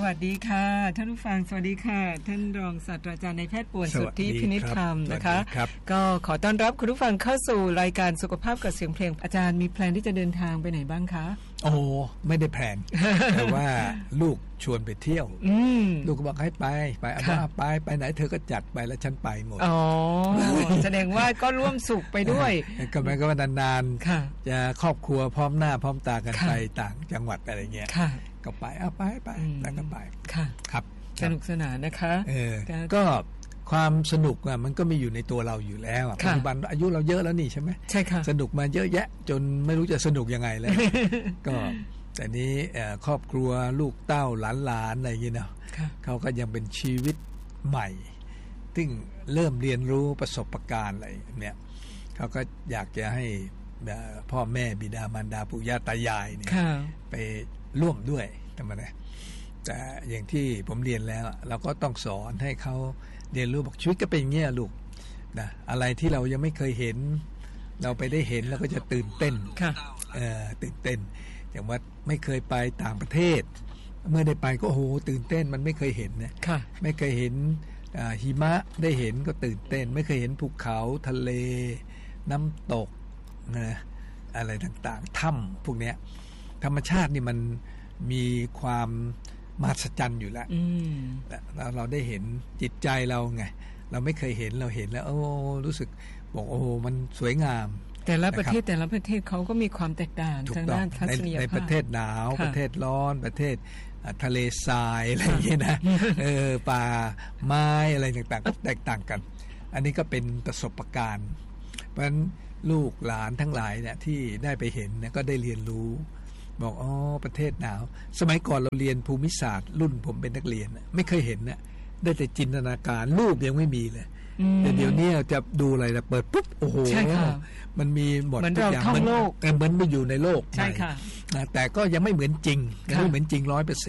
วัสดีค่ะท่านผู้ฟังสวัสดีค่ะท่านรองศาสตราจารย์นายแพทย์ป่วนสุทธิพินิจธรรมนะคะก็ขอต้อนรับคุณผู้ฟังเข้าสู่รายการสุขภาพกับเสียงเพลงอาจารย์มีแพลนที่จะเดินทางไปไหนบ้างคะโอ้ไม่ได้แพลน แต่ว่าลูกชวนไปเที่ยวลูกก็บอกให้ไปไปไหนเธอก็จัดไปแล้วฉันไปหมดอ๋อ แสดงว่าก็ร่วมสุขไปด้วยก็หมายความว่านานๆจะครอบครัวพร้อมหน้าพร้อมตากันไปต่างจังหวัดอะไรเงี้ยก็ไปไปแล้วก็ไปครับสนุกสนานนะคะก็ความสนุกมันก็มีอยู่ในตัวเราอยู่แล้วปัจจุบันอายุเราเยอะแล้วนี่ใช่ไหมใช่ค่ะสนุกมาเยอะแยะจนไม่รู้จะสนุกยังไงแล้ว ก็แต่นี้ครอบครัวลูกเต้าหลานๆอะไรอย่างเงี้ยเนาะเขาก็ยังเป็นชีวิตใหม่ซึ่งเริ่มเรียนรู้ประสบการณ์อะไรเนี่ยเขาก็อยากจะให้พ่อแม่บิดามารดาปู่ย่าตายายเนี่ยไปร่วมด้วยทำไมนะแต่อย่างที่ผมเรียนแล้วเราก็ต้องสอนให้เขาเรียนรู้บอกชีวิตก็เป็นอย่างเงี้ยลูกนะอะไรที่เรายังไม่เคยเห็นเราไปได้เห็นแล้วก็จะตื่นเต้นตื่นเต้นอย่างว่าไม่เคยไปต่างประเทศเมื่อได้ไปก็โอ้โหตื่นเต้นมันไม่เคยเห็นนะไม่เคยเห็นหิมะได้เห็นก็ตื่นเต้นไม่เคยเห็นภูเขาทะเลน้ำตกนะอะไรต่างๆถ้ำพวกเนี้ยธรรมชาตินี่มันมีความมหัศจรรย์อยู่แล้วแล้วเราได้เห็นจิตใจเราไงเราไม่เคยเห็นเราเห็นแล้วโอ้รู้สึกบอกโอ้มันสวยงามแต่ละประเทศเขาก็มีความแตกต่างทางด้านทัศนียภาพในประเทศหนาวประเทศร้อนประเทศทะเลทรายอะไรอย่างเงี้ยนะป่าไม้อะไรต่างๆก็แตกต่างกันอันนี้ก็เป็นประสบการณ์เพราะฉะนั้นลูกหลานทั้งหลายเนี่ยที่ได้ไปเห็นเนี่ยก็ได้เรียนรู้บอกอ๋อประเทศหนาวสมัยก่อนเราเรียนภูมิศาสตร์รุ่นผมเป็นนักเรียนไม่เคยเห็นนะได้แต่จินตนาการรูปยังไม่มีเลยแต่เดี๋ยวนี้จะดูอะไรละเปิดปุ๊บโอ้โหมันมีหมดทุกอย่างเหมือนไปอยู่ในโลกใช่ค่ะแต่ก็ยังไม่เหมือนจริงยังไม่เหมือนจริง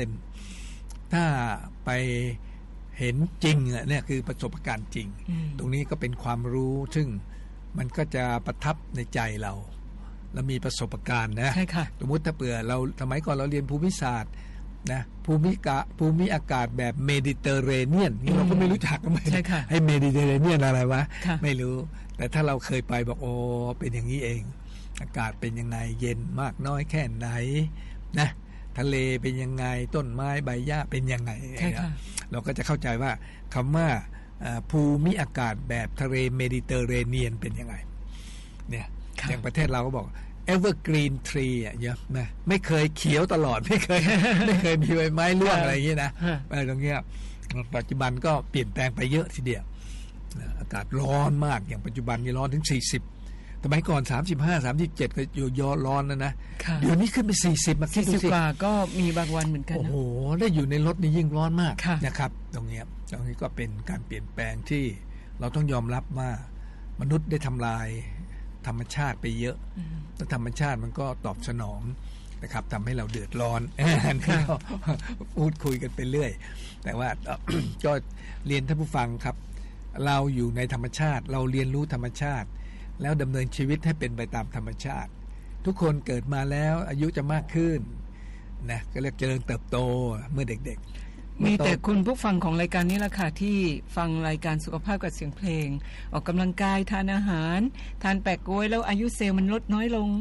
100% ถ้าไปเห็นจริงเนี่ยคือประสบการณ์จริงตรงนี้ก็เป็นความรู้ซึ่งมันก็จะประทับในใจเราแล้วมีประสบการณ์นะสมมติถ้าเผื่อเราสมัยก่อนเราเรียนภูมิศาสตร์นะภูมิอากาศแบบเมดิเตอร์เรเนียนนี่เราก็ไม่รู้จักกันไหมให้เมดิเตอร์เรเนียนอะไรวะไม่รู้แต่ถ้าเราเคยไปบอกโอ้เป็นอย่างนี้เองอากาศเป็นยังไงเย็นมากน้อยแค่ไหนนะทะเลเป็นยังไงต้นไม้ใบหญ้าเป็นยังไงเราก็จะเข้าใจว่าคำว่าภูมิอากาศแบบทะเลเมดิเตอร์เรเนียนเป็นยังไงเนี่ยอย่างประเทศเราก็บอก evergreen tree เยอะนะไม่เคยเขียวตลอดไม่เคยมีใบไม้ร่วงอะไรอย่างเงี้ยนะตรงเนี้ยปัจจุบันก็เปลี่ยนแปลงไปเยอะทีเดียวอากาศร้อนมากอย่างปัจจุบันนี่ร้อนถึง40สมัยก่อน35 37ก็อยู่ยอร้อนนะเดี๋ยวนี้ขึ้นไป40มา 40กว่าก็มีบางวันเหมือนกันโอ้โหได้อยู่ในรถนี่ยิ่งร้อนมากนะครับตรงนี้ก็เป็นการเปลี่ยนแปลงที่เราต้องยอมรับว่ามนุษย์ได้ทำลายธรรมชาติไปเยอะแล้วธรรมชาติมันก็ตอบสนองนะครับทำให้เราเดือดร้อนนี่ก็พูดคุยกันไปเรื่อยแต่ว่า ก็เรียนท่านผู้ฟังครับเราอยู่ในธรรมชาติเราเรียนรู้ธรรมชาติแล้วดำเนินชีวิตให้เป็นไปตามธรรมชาติทุกคนเกิดมาแล้วอายุจะมากขึ้นนะก็เรียกเจริญเติบโตเมื่อเด็กๆมีแต่คุณผู้ฟังของรายการนี้แหละค่ะที่ฟังรายการสุขภาพกับเสียงเพลงออกกำลังกายทานอาหารทานแปะกล้วยแล้วอายุเซลล์มันลดน้อยลง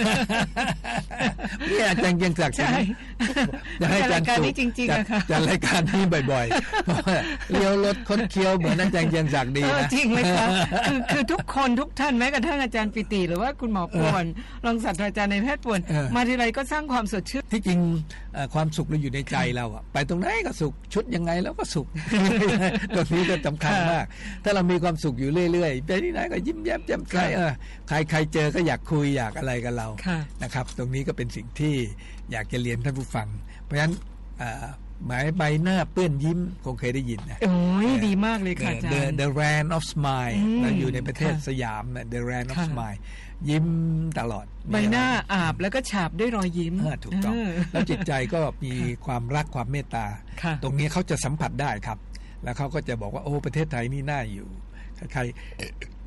นี่อาจารย์ยังศักดิ์ใช่จะให้รายการนี้จริงๆนะคะจัดรายการนี้บ่อยๆเพราะว่าเลี้ยวรถคดเคี้ยวเหมือนอาจารย์ยังศักดิ์ดีนะจริงเลยค่ะคือทุกคนทุกท่านแม้กระทั่งอาจารย์ปิติหรือว่าคุณหมอป่วนรองศาสตราจารย์นายแพทย์ป่วนมาทีไรก็สร้างความสดชื่นที่จริงความสุขเราอยู่ในใจเราอะไปตรงไหนก็สุขชุดยังไงแล้วก็สุข ตรงนี้ก็สำคัญมากถ้าเรามีความสุขอยู่เรื่อยๆไปที่ไหนก็ยิ้มแย้มแจ่มใสใครเจอก็อยากคุยอยากอะไรกับเรานะครับตรงนี้ก็เป็นสิ่งที่อยากจะเรียนท่านผู้ฟังเพราะฉะนั้นหมายใบหน้าเปื้อนยิ้มคงเคยได้ยินนะโอ้ยดีมากเลยค่ะอาจารย์ The Land of Smile เราอยู่ในประเทศสยามนะ The Land of Smile ยิ้มตลอดใบหน้าอาบแล้วก็ฉาบด้วยรอยยิ้มถูกต้องแล้วจิตใจก็มีความรักความเมตตาตรงนี้เขาจะสัมผัสได้ครับแล้วเขาก็จะบอกว่าโอ้ประเทศไทยนี่น่าอยู่ใคร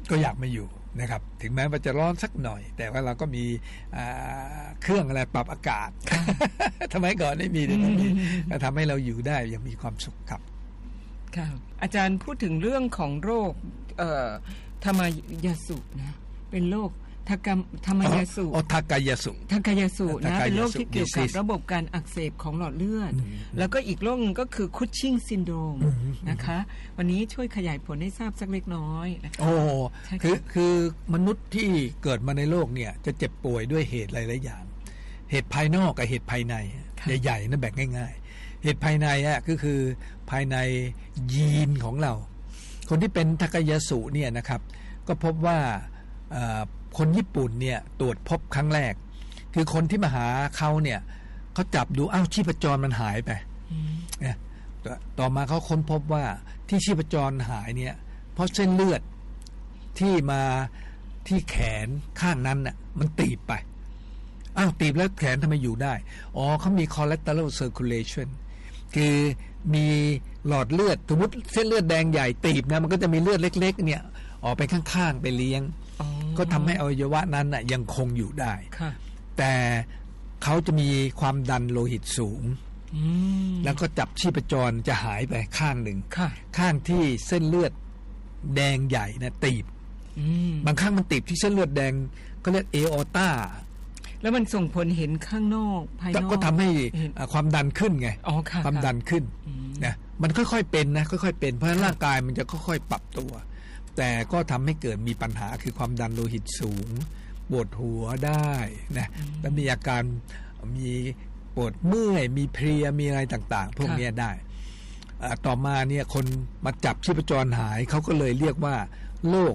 ก็อยากมาอยู่นะครับถึงแม้ว่าจะร้อนสักหน่อยแต่ว่าเราก็มีเครื่องอะไรปรับอากาศ ทำไมก่อนไม่มีเดี๋ยวนี้ทำให้เราอยู่ได้อย่างมีความสุขครับค่ะอาจารย์พูดถึงเรื่องของโรคทามายาสุนะเป็นโรคทามายาสุทากายาสุนะเป็นโรคที่เกี่ยวกับระบบการอักเสบของหลอดเลือดแล้วก็อีกโรคนึงก็คือคุชชิ่งซินโดรมนะคะวันนี้ช่วยขยายผลให้ทราบสักเล็กน้อยนะคะคือมนุษย์ที่เกิดมาในโลกเนี่ยจะเจ็บป่วยด้วยเหตุหลายๆอย่างเหตุภายนอกกับเหตุภายในใหญ่ๆนั่นแบ่งง่ายๆเหตุภายในก็คือภายในยีนของเราคนที่เป็นทากายาสุเนี่ยนะครับก็พบว่าคนญี่ปุ่นเนี่ยตรวจพบครั้งแรกคือคนที่มาหาเขาเนี่ยเขาจับดูชีพจรมันหายไปเนี่ยต่อมาเขาค้นพบว่าที่ชีพจรหายเนี่ยเพราะเส้นเลือดที่มาที่แขนข้างนั้นน่ะมันตีบไปตีบแล้วแขนทำไมอยู่ได้เขามี collateral circulation คือมีหลอดเลือดสมมติเส้นเลือดแดงใหญ่ตีบนะมันก็จะมีเลือดเล็กๆเนี่ยออกไปข้างๆไปเลี้ยงก็ทำให้อวัยวะนั้นน่ะยังคงอยู่ได้แต่เขาจะมีความดันโลหิตสูงแล้วก็จับชีพจรจะหายไปข้างหนึ่งข้างที่เส้นเลือดแดงใหญ่นะตีบบางข้างมันตีบที่เส้นเลือดแดงก็เรียกเอออต้าแล้วมันส่งผลเห็นข้างนอกภายนอกก็ทำให้ความดันขึ้นไงความดันขึ้นนะมันค่อยๆเป็นนะค่อยๆเป็นเพราะฉะนั้นร่างกายมันจะค่อยๆปรับตัวแต่ก็ทำให้เกิดมีปัญหาคือความดันโลหิตสูงปวดหัวได้นะแล้วมีอาการมีปวดเมื่อยมีเพลียมีอะไรต่างๆพวกนี้ได้ต่อมาเนี่ยคนมาจับชีพจรหายเขาก็เลยเรียกว่าโรค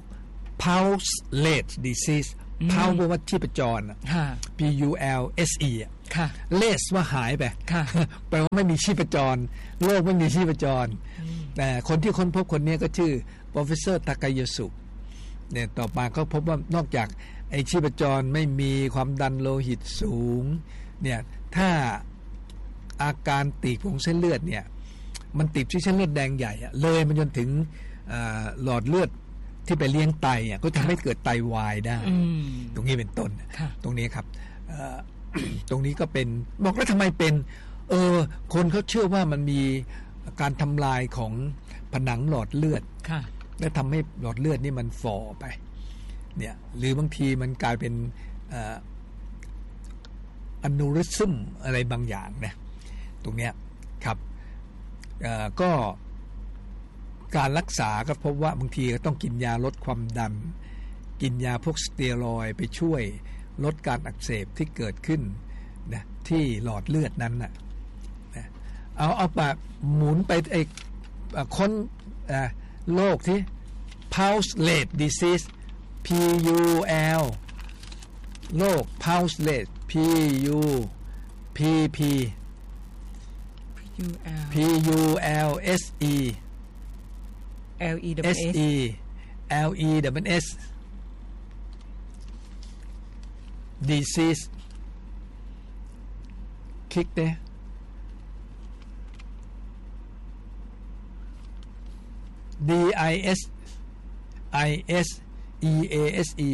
pulse-less disease pulse แปลว่าชีพจรP-U-L-S-E less ว่าหายไปแปลว่าไม่มีชีพจรโรคไม่มีชีพจรแต่คนที่ค้นพบคนนี้ก็ชื่อProfessor Takayasu เนี่ยต่อมาเขาพบว่านอกจากไอ้ชีพจรไม่มีความดันโลหิตสูงเนี่ยถ้าอาการตีบของเส้นเลือดเนี่ยมันตีบที่เส้นเลือดแดงใหญ่เลยมันจนถึงหลอดเลือดที่ไปเลี้ยงไตก็ทำให้เกิดไตวายได้ตรงนี้เป็นต้นตรงนี้ครับตรงนี้ก็เป็นบอกแล้วทำไมเป็นคนเขาเชื่อว่ามันมีการทำลายของผนังหลอดเลือดและทำให้หลอดเลือดนี่มันฝ่อไปเนี่ยหรือบางทีมันกลายเป็นอนูริซึมอะไรบางอย่างนะตรงเนี้ยครับก็การรักษาก็พบว่าบางทีก็ต้องกินยาลดความดันกินยาพวกสเตียรอยด์ไปช่วยลดการอักเสบที่เกิดขึ้นนะที่หลอดเลือดนั้นนะเอาปากหมุนไปค้นโรคที่ pulse-less disease P-U-L โรค pulse-less P-U-P-P P-U-L-S-E L-E-S-E L-E-S disease คลิกเนี่ยD-I-S-I-S-E-A-S-E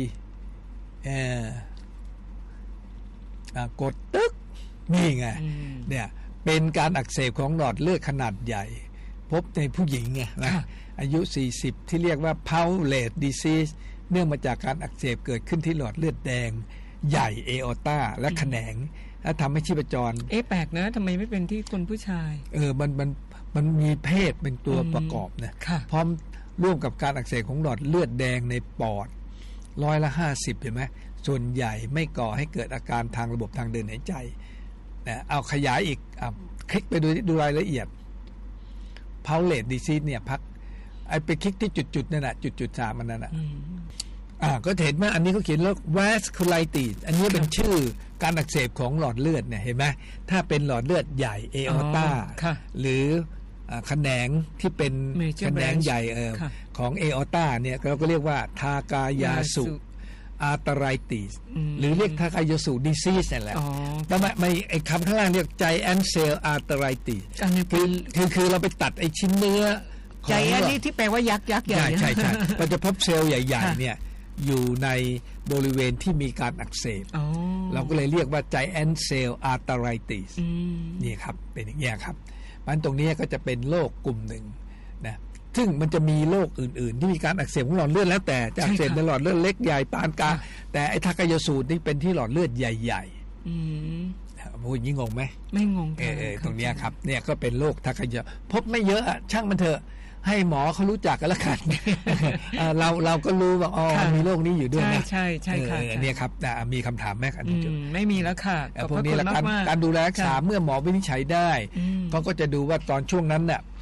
กดตึ๊กนี่ไงเนี่ยเป็นการอักเสบของหลอดเลือดขนาดใหญ่พบในผู้หญิงไงนะอายุ40ที่เรียกว่า pulse-less disease เนื่องมาจากการอักเสบเกิดขึ้นที่หลอดเลือดแดงใหญ่เอออต้าและแขนงและทำให้ชีพจรแปลกนะทำไมไม่เป็นที่คนผู้ชายมันมีเพศเป็นตัวประกอบนะพร้อมร่วมกับการอักเสบของหลอดเลือดแดงในปอด50%เห็นไหมส่วนใหญ่ไม่ก่อให้เกิดอาการทางระบบทางเดินหายใจนะเอาขยายอีกคลิกไปดูรายละเอียด pulse-less disease เนี่ยพักไปคลิกที่จุดๆนั่นน่ะจุด3มันนั่นน่ะก็เห็นว่าอันนี้เขาเขียนว่า vasculitis อันนี้เป็นชื่อการอักเสบของหลอดเลือดเนี่ยเห็นไหมถ้าเป็นหลอดเลือดใหญ่เอออต้าหรือแขนงที่เป็นแขนงใหญ่ของเอออต้าเนี่ยเราก็เรียกว่าทากายาสุอาร์ตไรติสหรือเรียกทากายาสุดิซีสนั่นแหละแต่ไม่ไอ้คำข้างล่างเรียก giant cell arteritis คือเราไปตัดไอ้ชิ้นเนื้อใจแอนนี่ที่แปลว่ายักษ์ใหญ่ใช่เราจะพบเซลล์ใหญ่ๆเนี่ยอยู่ในบริเวณที่มีการอักเสบเราก็เลยเรียกว่า giant cell arteritis นี่ครับเป็นอย่างนี้ครับมันตรงนี้ก็จะเป็นโรคกลุ่มหนึ่งนะซึ่งมันจะมีโรคอื่นๆที่มีการอักเสบของหลอดเลือดแล้วแต่จะอักเสบในหลอดเลือดเล็กใหญ่ปานกลางแต่ไอ้ทากายสูตรนี่เป็นที่หลอดเลือดใหญ่ๆพูดยิ่งงงไหมไม่งงตรงนี้ครับเนี่ยก็เป็นโรคทากายพบไม่เยอะช่างมันเถอะให้หมอเขารู้จักกันละกันเราก็รู้ว่าอ๋อมีโรคนี้อยู่ด้วยนะใช่ค่ะเนี่ยครับมีคำถามไหมครับไม่มีแล้วค่ะพวกนี้ละการดูแลรักษาเมื่อหมอวินิจฉัยได้เขาก็จะดูว่าตอนช่วงนั้นเนี่ย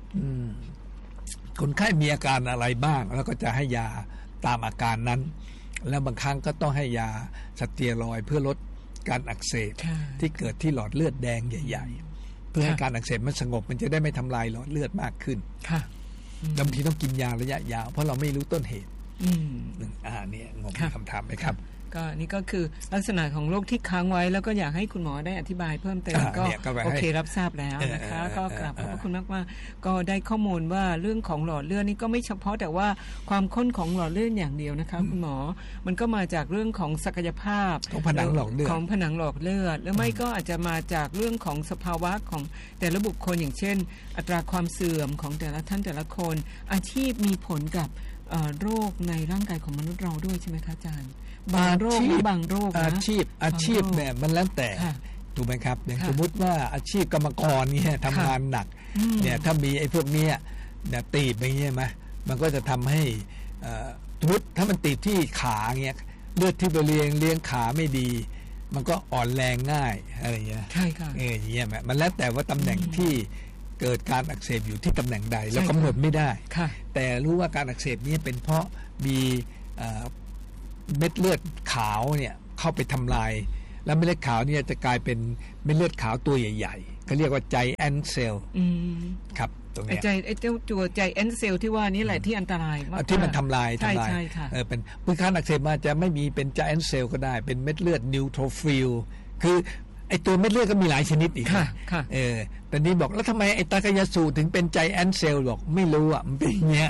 คนไข้มีอาการอะไรบ้างแล้วก็จะให้ยาตามอาการนั้นแล้วบางครั้งก็ต้องให้ยาสเตียรอยด์เพื่อลดการอักเสบที่เกิดที่หลอดเลือดแดงใหญ่ๆเพื่อให้การอักเสบมันสงบมันจะได้ไม่ทำลายหลอดเลือดมากขึ้นบางทีต้องกินยาระยะยาวเพราะเราไม่รู้ต้นเหตุเนี่ยงงคำถามไหมครับก็นี่ก็คือลักษณะของโรคที่ค้างไว้แล้วก็อยากให้คุณหมอได้อธิบายเพิ่มเติมก็โอเครับทราบแล้วนะคะก็กราบขอบพระคุณมากๆก็ได้ข้อมูลว่าเรื่องของหลอดเลือดนี่ก็ไม่เฉพาะแต่ว่าความข้นของหลอดเลือดอย่างเดียวนะคะคุณหมอมันก็มาจากเรื่องของศักยภาพของผนังหลอดเลือดหรือไม่ก็อาจจะมาจากเรื่องของสภาวะของแต่ละบุคคลอย่างเช่นอัตราความเสื่อมของแต่ละท่านแต่ละคนอาชีพมีผลกับโรคในร่างกายของมนุษย์เราด้วยใช่ไหมคะอาจารย์บางโรคอาชีพเนี่ยมันแล้วแต่ถูกไหมครับอย่างสมมติว่าอาชีพกรรมกรเนี่ยทำงานหนักเนี่ยถ้ามีไอ้พวกนี้เนี่ยตีบอย่างเงี้ยไหมมันก็จะทำให้สมมติถ้ามันตีบที่ขาเงี้ยเลือดที่ไปเลี้ยงขาไม่ดีมันก็อ่อนแรงง่ายอะไรเงี้ยใช่ค่ะอย่างเงี้ยมันแล้วแต่ว่าตำแหน่งที่เกิดการอักเสบอยู่ที่ตำแหน่งใดแล้วกำหนดไม่ได้แต่รู้ว่าการอักเสบนี้เป็นเพราะมีเม็ดเลือดขาวเนี่ยเข้าไปทำลายแล้วเม็ดเลือดขาวเนี่ยจะกลายเป็นเม็ดเลือดขาวตัวใหญ่ๆก็เรียกว่า giant cell ครับตรงนี้ไอ้เจ้าตัว giant cell ที่ว่านี่แหละที่อันตรายมากที่มันทำลายเป็นการอักเสบมาจะไม่มีเป็น giant cell ก็ได้เป็นเม็ดเลือด neutrophil คือไอ้ตัวเม็ดเลือดก็มีหลายชนิดอีกแต่นี้บอกแล้วทำไมไอ้ตากายสูตรถึงเป็น giant cell บอกไม่รู้อ่ะมันเป็นอย่างเงี้ย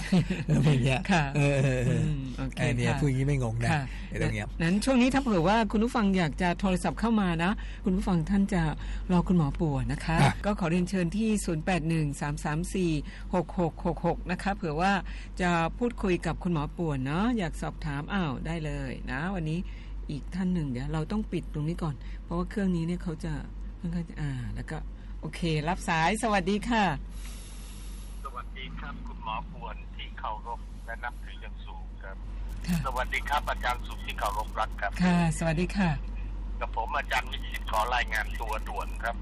เนี่ยพูดอย่างนี้ไม่งงนะตรงเนี้ยนั้นช่วงนี้ถ้าเผื่อว่าคุณผู้ฟังอยากจะโทรศัพท์เข้ามานะคุณผู้ฟังท่านจะรอคุณหมอป่วนนะคะก็ขอเรียนเชิญที่ 0813346666 นะคะเผื่อว่าจะพูดคุยกับคุณหมอป่วนเนาะอยากสอบถามได้เลยนะวันนี้อีกท่านหนึ่งเดี๋ยวเราต้องปิดตรงนี้ก่อนเพราะว่าเครื่องนี้เนี่ยเขาจะแล้วก็โอเครับสายสวัสดีค่ะสวัสดีครับคุณหมอป่วนที่เคารพและนับถืออย่างสูงครับสวัสดีครับอาจารย์สุขที่เคารพรักครับค่ะสวัสดีค่ะกับผมอาจารย์วิจิตรขอรายงานตัวด่วนครับ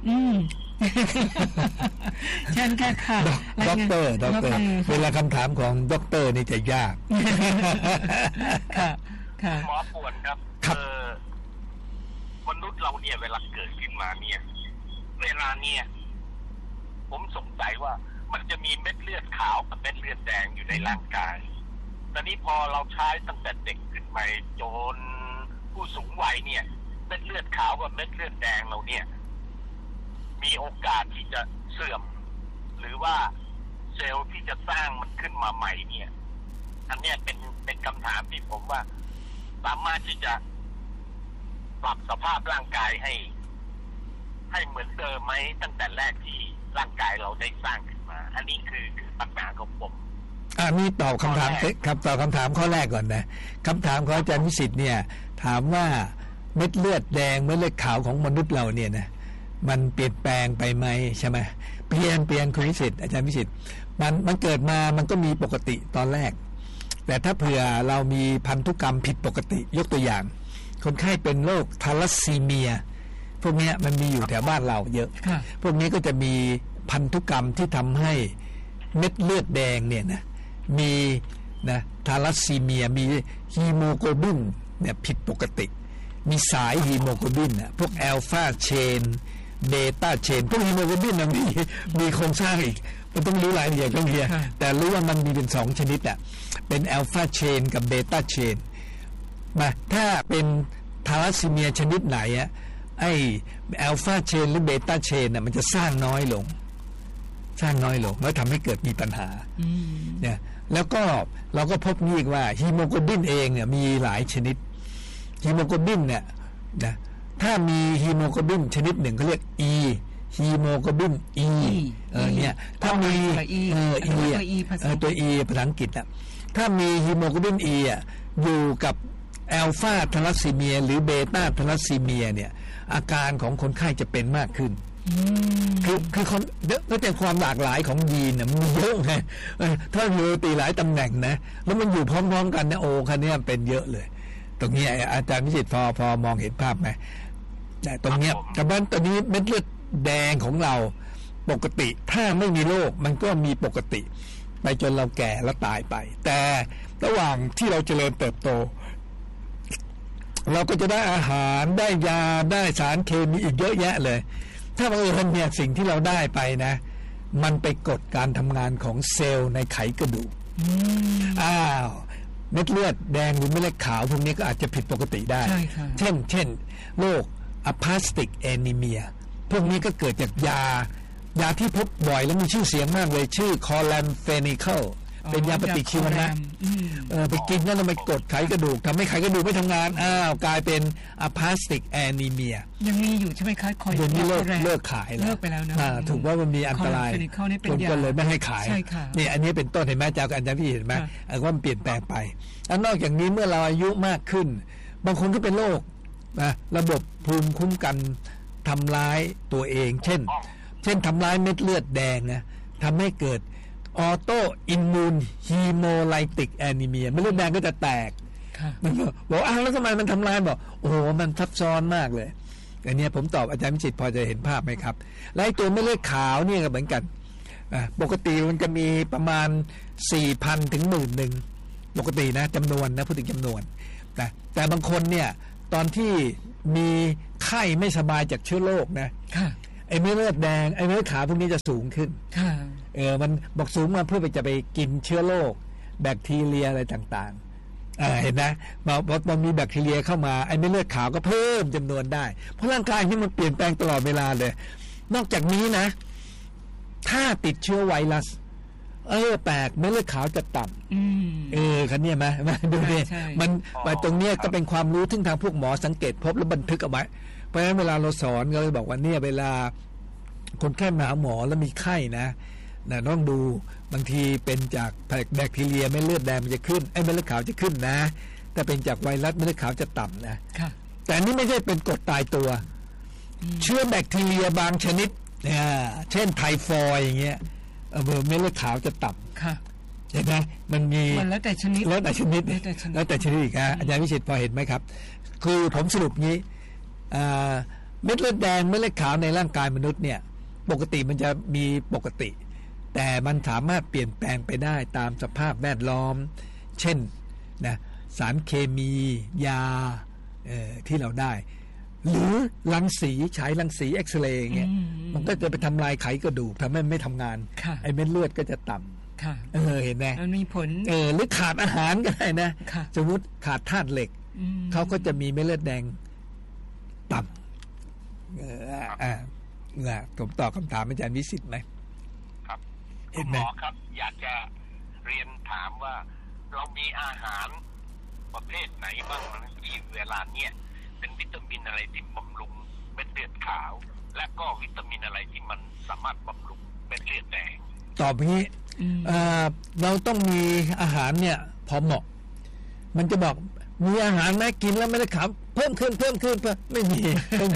เชิญค่ะด็อกเตอร์เวลาคำถามของด็อกเตอร์นี่จะยากค่ะหมอป่วนครับมนุษย์เราเนี่ยเวลาเกิดขึ้นมาเนี่ยเวลาเนี่ยผมสงสัยว่ามันจะมีเม็ดเลือดขาวกับเม็ดเลือดแดงอยู่ในร่างกายตอนนี้พอเราใช้ตั้งแต่เด็กขึ้นไปจนผู้สูงวัยเนี่ยเม็ดเลือดขาวกับเม็ดเลือดแดงเราเนี่ยมีโอกาสที่จะเสื่อมหรือว่าเซลล์ที่จะสร้างมันขึ้นมาใหม่เนี่ยอันนี้เป็นคำถามที่ผมว่าสามารถที่จะปรับสภาพร่างกายให้เหมือนเดิมไหมตั้งแต่แรกที่ร่างกายเราได้สร้างขึ้นมาอันนี้คือปัญหาของผมนี่ตอบคำถามครับตอบคำถามข้อแรกก่อนนะคำถามของอาจารย์วิสิทธิ์เนี่ยถามว่าเม็ดเลือดแดงเม็ดเลือดขาวของมนุษย์เราเนี่ยนะมันเปลี่ยนแปลงไปไหมใช่ไหมเปลี่ยนคุณวิสิทธิ์อาจารย์วิสิทธิ์มันเกิดมามันก็มีปกติตอนแรกแต่ถ้าเผื่อเรามีพันธุกรรมผิดปกติยกตัวอย่างคนไข้เป็นโรคทาลัสซีเมียพวกนี้มันมีอยู่แถวบ้านเราเยอะพวกนี้ก็จะมีพันธุกรรมที่ทำให้เม็ดเลือดแดงเนี่ยนะมีทาลัสซีเมียมีฮีโมโกลบินเนี่ยผิดปกติมีสายฮีโมโกลบินพวกอัลฟาเชนเบต้าเชนพวกฮีโมโกลบินมีโครงสร้างอีกมันต้องรู้รายละเอียดเรื่องนี้แต่รู้ว่ามันมีเป็น2ชนิดเป็นอัลฟาเชนกับเบต้าเชนมาถ้าเป็นทาลัสซีเมียชนิดไหนไอ้อัลฟาเชนหรือเบต้าเชนมันจะสร้างน้อยลงสร้างน้อยลงแล้วทำให้เกิดมีปัญหาเนี่ยแล้วก็เราก็พบนี่อีกว่าฮีโมโกลบินเองเนี่ยมีหลายชนิดฮีโมโกลบินเนี่ยนะถ้ามีฮีโมโกลบินชนิดหนึ่งเขาเรียก E ฮีโมโกลบิน E เนี่ยถ้ามีตัว E ภาษาอังกฤษอ่ะถ้ามีฮีโมโกลบิน E อ่ะอยู่กับอัลฟาทาลัสซีเมียหรือเบต้าทาลัสซีเมียเนี่ยอาการของคนไข้จะเป็นมากขึ้นคือคนแล้วแต่ความหลากหลายของยีนมันเยอะไงถ้าอยู่ตีหลายตำแหน่งนะแล้วมันอยู่พร้อมๆกันเนี่ยโอ้คันนี้เป็นเยอะเลยตรงนี้อาจารย์วิจิตรพอมองเห็นภาพไหมแต่ตรงนี้แต่ว่าตอนนี้เม็ดเลือดแดงของเราปกติถ้าไม่มีโรคมันก็มีปกติไปจนเราแก่แล้วตายไปแต่ระหว่างที่เราเจริญเติบโตเราก็จะได้อาหารได้ยาได้สารเคมีอีกเยอะแยะเลยถ้าบังเอิญเนี่ยสิ่งที่เราได้ไปนะมันไปกดการทำงานของเซลล์ในไขกระดูกเม็ดเลือดแดงหรือเม็ดเลือดขาวพวกนี้ก็อาจจะผิดปกติได้เช่นโรคอะพาสติกแอนีเมียพวกนี้ก็เกิดจากยาที่พบบ่อยแล้วมีชื่อเสียงมากเลยชื่อคอแลมเฟนิเคิลเป็นยาปฏิชีวนะไปกินแล้วมันไปกดไขกระดูกทำให้ไขกระดูกไม่ทำงานกลายเป็นอะพาสติกแอนีเมียยังมีอยู่ใช่ไหมคะคอยเดี๋ยวนี้เลิกขายแล้วเลิกไปแล้วนะถูกว่ามันมีอันตรายคนก็เลยไม่ให้ขายนี่อันนี้เป็นต้นเห็นไหมอาจารย์พี่เห็นไหมว่ามันเปลี่ยนแปลงไปแล้วนอกจากนี้เมื่อเราอายุมากขึ้นบางคนก็เป็นโรคนะระบบภูมิคุ้มกันทำร้ายตัวเองเช่นทำร้ายเม็ดเลือดแดงนะทำให้เกิดออโตอิมมูนฮีโมไลติกแอนีเมียเม็ดเลือดแดงก็จะแตกบอกแล้วทำไมมันทำลายบอกโอ้โหมันซับซ้อนมากเลยอันนี้ผมตอบอาจารย์วิจิตรพอจะเห็นภาพไหมครับและตัวเม็ดเลือดขาวเนี่ยก็เหมือนกันปกติมันจะมีประมาณ 4,000 ถึง 10,000 ปกตินะจำนวนนะพูดถึงจำนวนนะแต่บางคนเนี่ยตอนที่มีไข้ไม่สบายจากเชื้อโรคนะไอ้เม็ดเลือดแดงไอ้เม็ดเลือดขาวพวกนี้จะสูงขึ้นมันบอกสูงมาเพื่อจะไปกินเชื้อโรคแบคทีเรียอะไรต่างๆเห็นนะพอมีแบคทีเรียเข้ามาไอ้เม็ดเลือดขาวก็เพิ่มจำนวนได้เพราะร่างกายนี่มันเปลี่ยนแปลงตลอดเวลาเลยนอกจากนี้นะถ้าติดเชื้อไวรัสแปลกเม็ดเลือดขาวจะต่ำคันนี้ไหมดูดิมันตรงนี้ก็เป็นความรู้ที่ทางพวกหมอสังเกตพบและบันทึกเอาไว้เพราะฉะนั้นเวลาเราสอนก็เลยบอกว่าเนี่ยเวลาคนไข้มาหาหมอแล้วมีไข้นะต้องดูบางทีเป็นจากแบคทีเรียเม็ดเลือดแดงมันจะขึ้นไอ้เม็ดเลือดขาวจะขึ้นนะถ้าเป็นจากไวรัสเม็ดเลือดขาวจะต่ำนะแต่นี่ไม่ใช่เป็นกรดตายตัวเชื้อแบคทีเรียบางชนิดเช่นไทฟอยด์อย่างเงี้ยเม็ดเลือดขาวจะต่ำเห็นไหมมันมีแล้วแต่ชนิดอีกอาจารย์วิชิตพอเห็นไหมครับคือผมสรุปงี้เม็ดเลือดแดงเม็ดเลือดขาวในร่างกายมนุษย์เนี่ยปกติมันจะมีปกติแต่มันสามารถเปลี่ยนแปลงไปได้ตามสภาพแวดล้อมเช่นนะสารเคมียาที่เราได้หรือรังสีฉายรังสีเอ็กซเรย์เงี้ยมันก็จะไปทำลายไขกระดูกทำให้ไม่ทำงานไอ้เม็ดเลือดก็จะต่ำเห็นไหมมันมีผลหรือขาดอาหารก็ได้นะสมมติขาดธาตุเหล็กเขาก็จะมีเม็ดเลือดแดงต่ำผมตอบคำถามอาจารย์วิสิทธิ์ไหมครับคุณหมอครับอยากจะเรียนถามว่าเรามีอาหารประเภทไหนบ้างที่เวลาเนี้ยเป็นวิตามินอะไรที่บำรุงเม็ดเลือดขาวและก็วิตามินอะไรที่มันสามารถบำรุงเม็ดเลือดแดงตอบอย่างนี้เราต้องมีอาหารเนี่ยพอเหมาะมันจะบอกมีอาหารไหมกินแล้วไม่ได้ขับเพิ่มขึ้นไม่มี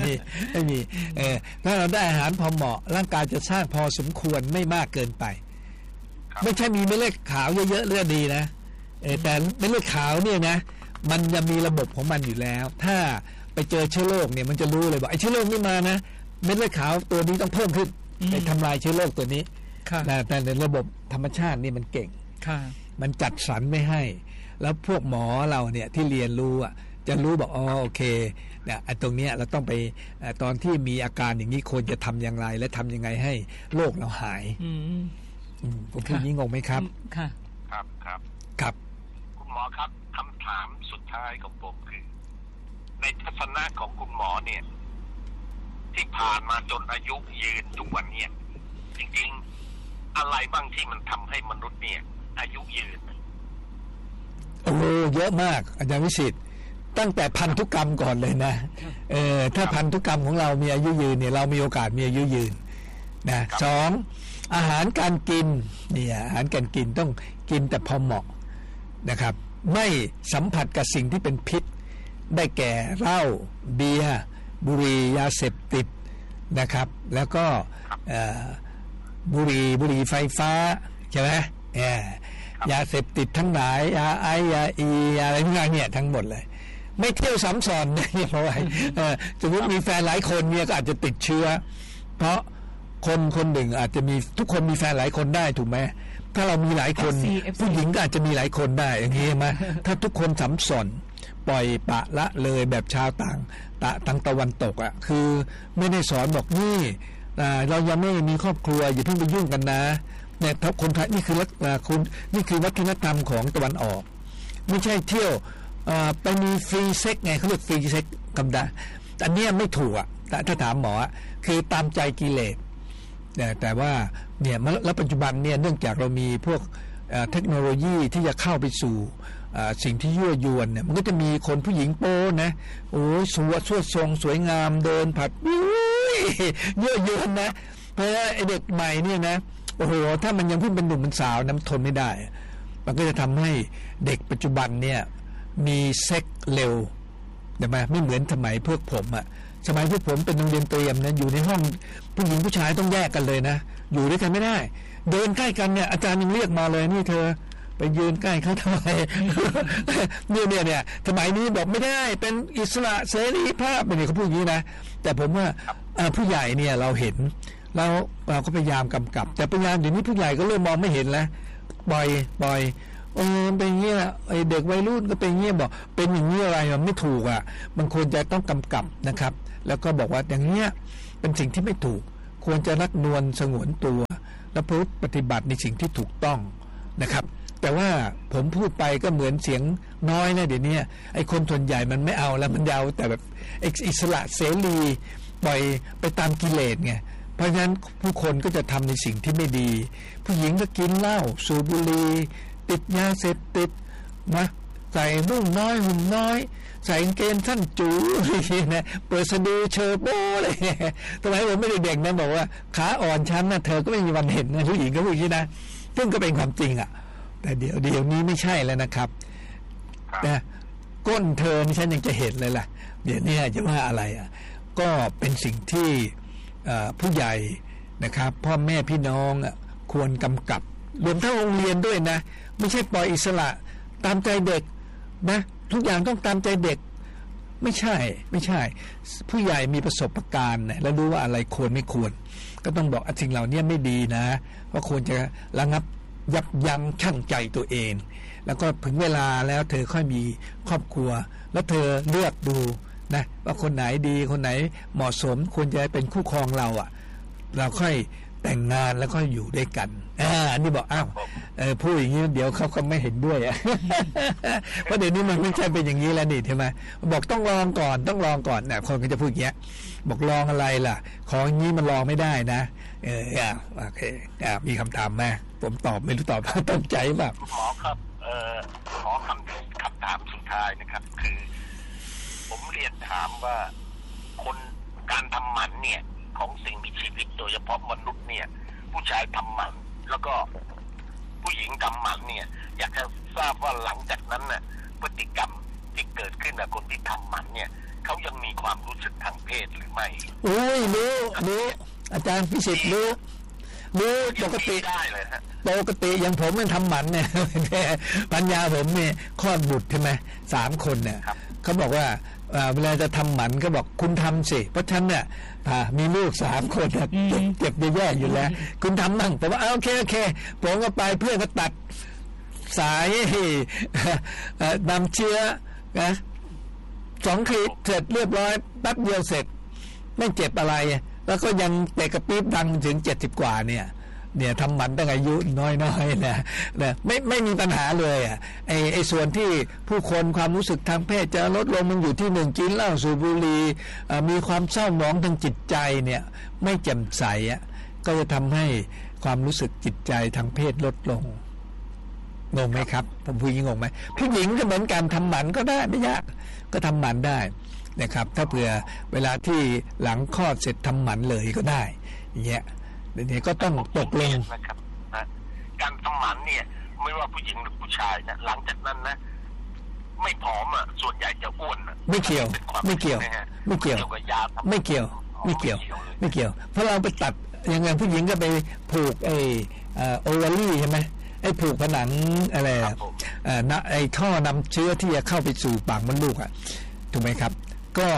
ถ้าเราได้อาหารพอเหมาะร่างกายจะสร้างพอสมควรไม่มากเกินไปไม่ใช่มีเม็ดเลือดขาวเยอะๆเลือดดีนะแต่เม็ดเลือดขาวเนี่ยนะมันจะมีระบบของมันอยู่แล้วถ้าไปเจอเชื้อโรคเนี่ยมันจะรู้เลยว่าไอ้เชื้อโรคนี่มานะเม็ดเลือดขาวตัวนี้ต้องเพิ่มขึ้นไปทำลายเชื้อโรคตัวนี้แต่ในระบบธรรมชาตินี่มันเก่งมันจัดสรรไม่ให้แล้วพวกหมอเราเนี่ยที่เรียนรู้จะรู้บอกโอเคเนี่ยตรงเนี้ยเราต้องไปตอนที่มีอาการอย่างนี้ควรจะทำอย่างไรและทำยังไงให้โรคเราหายผมพูดนี้งงไหมครับครับคุณหมอครับคำถามสุดท้ายของผมคือในทัศนะของคุณหมอเนี่ยที่ผ่านมาจนอายุยืนทุกวันเนี่ยจริงๆอะไรบ้างที่มันทำให้มนุษย์เนี่ยอายุยืนโอ้เยอะมากอาจารย์วิสิทธิ์ตั้งแต่พันธุกรรมก่อนเลยนะถ้าพันธุกรรมของเรามีอายุยืนเนี่ยเรามีโอกาสมีอายุยืนนะสองอาหารการกินเนี่ยอาหารการกินต้องกินแต่พอเหมาะนะครับไม่สัมผัสกับสิ่งที่เป็นพิษได้แก่เหล้าเบียร์บุหรี่ยาเสพติดนะครับแล้วก็บุหรี่ไฟฟ้าใช่ไหมยาเสพติดทั้งหลายยาไอยาอีอะไรพวกนี้เนี่ยทั้งหมดเลยไม่เที่ยวซ้ำซ้อนเนี่ยเพราะว่าสมมติมีแฟนหลายคนเนี่ยก็อาจจะติดเชื้อเพราะคนหนึ่งอาจจะมีทุกคนมีแฟนหลายคนได้ถูกไหมถ้าเรามีหลายคนผู้หญิงก็อาจจะมีหลายคนได้อย่างนี้ไหมถ้าทุกคนซ้ำซ้อนปล่อยปละละเลยแบบชาวต่างตะวันตกอ่ะคือไม่ได้สอนบอกนี่เรายังไม่มีครอบครัวอย่าเพิ่งไปยุ่งกันนะเนี่ยถ้าคนไทยนี่คือนี่คือวัฒนธรรมของตะวันออกไม่ใช่เที่ยวไปมีฟรีเซ็กไงเขาเรียกฟรีเซ็กกำดาอันนี้ไม่ถูกอ่ะถ้าถามหมอคือตามใจกิเลสแต่ว่าเนี่ยแล้วปัจจุบันเนี่ยเนื่องจากเรามีพวกเทคโนโลยีที่จะเข้าไปสู่สิ่งที่ยั่วยวนเนี่ยมันก็จะมีคนผู้หญิงโป้นะโอ้ยสวยทรงสวยงามเดินผัดยั่วยวนนะเพราะไอเด็กใหม่เนี่ยนะโอ้โหถ้ามันยังเพิ่งเป็นหนุ่มเป็นสาวน้ำทนไม่ได้มันก็จะทำให้เด็กปัจจุบันเนี่ยมีเซ็กเร็วใช่ไหมไม่เหมือนสมัยพวกผมอะสมัยพวกผมเป็นโรงเรียนเตรียมนะอยู่ในห้องผู้หญิงผู้ชายต้องแยกกันเลยนะอยู่ด้วยกันไม่ได้เดินใกล้กันเนี่ยอาจารย์ยังเรียกมาเลยนี่เธอไปยืนใกล้เขาทำไมเนี่ยสมัยนี้บอกไม่ได้เป็นอิสระเสรีภาพเป็นเขาพูดอย่างนี้นะแต่ผมว่าผู้ใหญ่เนี่ยเราเห็นแล้วเราก็พยายามกำกับแต่พยายามเดี๋ยวนี้ผู้ใหญ่ก็เริ่มมองไม่เห็นแล้วปล่อยเป็นอย่างนี้แหละไอเด็กวัยรุ่นก็เป็นอย่างนี้บอกเป็นอย่างนี้อะไรมันไม่ถูกอ่ะมันควรจะต้องกำกับนะครับแล้วก็บอกว่าอย่างเนี้ยเป็นสิ่งที่ไม่ถูกควรจะรักนวลสงวนตัวและปฏิบัติในสิ่งที่ถูกต้องนะครับแต่ว่าผมพูดไปก็เหมือนเสียงน้อยนะเดี๋ยวนี้ไอ้คนส่วนใหญ่มันไม่เอาแล้วมันยาวแต่แบบอิสระเสรีปล่อยไปตามกิเลสไงเพราะฉะนั้นผู้คนก็จะทำในสิ่งที่ไม่ดีผู้หญิงก็กินเหล้าสูบบุหรี่ติดยาเสพติดนะใส่นุ่งน้อยหุ่นน้อยใส่กางเกงสั้นจู๋นะเปิดสะดือเชอร์โบอะไรทำไมผมไม่ได้เด็กนะบอกว่าขาอ่อนชั้นนะเธอก็ไม่มีวันเห็นนะผู้หญิงก็พูดอย่างนี้นะซึ่งก็เป็นความจริงอ่ะแต่เดี๋ยวนี้ไม่ใช่แล้วนะครับนะก้นเธอนี่ฉันยังจะเห็นเลยล่ะเดี๋ยวนี้จะว่าอะไรอ่ะก็เป็นสิ่งที่ผู้ใหญ่นะครับพ่อแม่พี่น้องควรกำกับรวมทั้งโรงเรียนด้วยนะไม่ใช่ปล่อยอิสระตามใจเด็กนะทุกอย่างต้องตามใจเด็กไม่ใช่ผู้ใหญ่มีประสบการณ์แล้วรู้ว่าอะไรควรไม่ควรก็ต้องบอกสิ่งเหล่านี้ไม่ดีนะเพราะควรจะระงับยับยั้งชั่งใจตัวเองแล้วก็ถึงเวลาแล้วเธอค่อยมีครอบครัวแล้วเธอเลือกดูนะว่าคนไหนดีคนไหนเหมาะสมควรจะเป็นคู่ครองเราเราค่อยแต่งงานแล้วก็อยู่ด้วยกันอันนี้บอกพูดอย่างนี้เดี๋ยวเขาก็ไม่เห็นด้วยเพราะเดี๋ยวนี้มันไม่ใช่เป็นอย่างนี้แล้วนี่ใช่ไหมบอกต้องลองก่อนเนี่ยคนก็จะพูดอย่างเงี้ยบอกลองอะไรล่ะของอย่างนี้มันลองไม่ได้นะโอเคมีคำถามไหมผมตอบไม่รู้ตอบตั้งใจแบบหมอครับขอคำถามสุดท้ายนะครับคือผมเรียนถามว่าคนการทำหมันเนี่ยของสิ่งมีชีวิตโดยเฉพาะมนุษย์เนี่ยผู้ชายทำหมันแล้วก็ผู้หญิงทำหมันเนี่ยอยากจะทราบว่าหลังจากนั้นน่ะพฤติกรรมที่เกิดขึ้นกับคนที่ทำหมันเนี่ยเขายังมีความรู้สึกทางเพศหรือไม่โอ้ยรู้อาจารย์พิสิทธิ์รู้ปกติได้เลยฮะปกติอย่างผมมันทำหมันเนี่ยปัญญาผมเนี่ยคลอดบุตรใช่ไหม3 คนเนี่ยเขาบอกว่าเวลาจะทำหมันก็บอกคุณทำสิเพราะฉันเนี่ยมีลูก3 คนเจ็บแย่ๆอยู่แล้วคุณทำมั่งแต่ว่าโอเคผมก็ไปเพื่อนก็ตัดสายนำเชื้อนะ2 ขีดเสร็จเรียบร้อยแป๊บเดียวเสร็จไม่เจ็บอะไรแล้วก็ยังเตะกระปี๊บดังถึง70 กว่าเนี่ยทำหมันตั้งอายุน้อยๆนะไม่มีปัญหาเลยไอ้ส่วนที่ผู้คนความรู้สึกทางเพศจะลดลงมันอยู่ที่1กินเหล้าสูบบุหรี่มีความเศร้าหมองทางจิตใจเนี่ยไม่แจ่มใสก็จะทำให้ความรู้สึกจิตใจทางเพศลดลงงงไหมครับผมผู้หญิงงงไหมผู้หญิงก็เหมือนกันทำหมันก็ได้ไม่ยากก็ทำหมันได้นะครับถ้าเผื่อเวลาที่หลังคลอดเสร็จทำหมันเลยก็ได้อย่างเงี้ยเดี๋ยวนี้ก็ต้องตกลงนะครับการทำหมันเนี่ยไม่ว่าผู้หญิงหรือผู้ชายนะหลังจากนั้นนะไม่ผอมอ่ะส่วนใหญ่จะอ้วนไม่เกี่ยวไม่เกี่ยวไม่เกี่ยวไม่เกี่ยวไม่เกี่ยวไม่เกี่ยวเพราะเราไปตัดอย่างไงผู้หญิงก็ไปผูกไอ้โอวารี่ใช่ไหมไอ้ผูกผนังอะไรไอ้ท่อนำเชื้อที่จะเข้าไปสู่ปากมดลูกอ่ะถูกไหมครับก็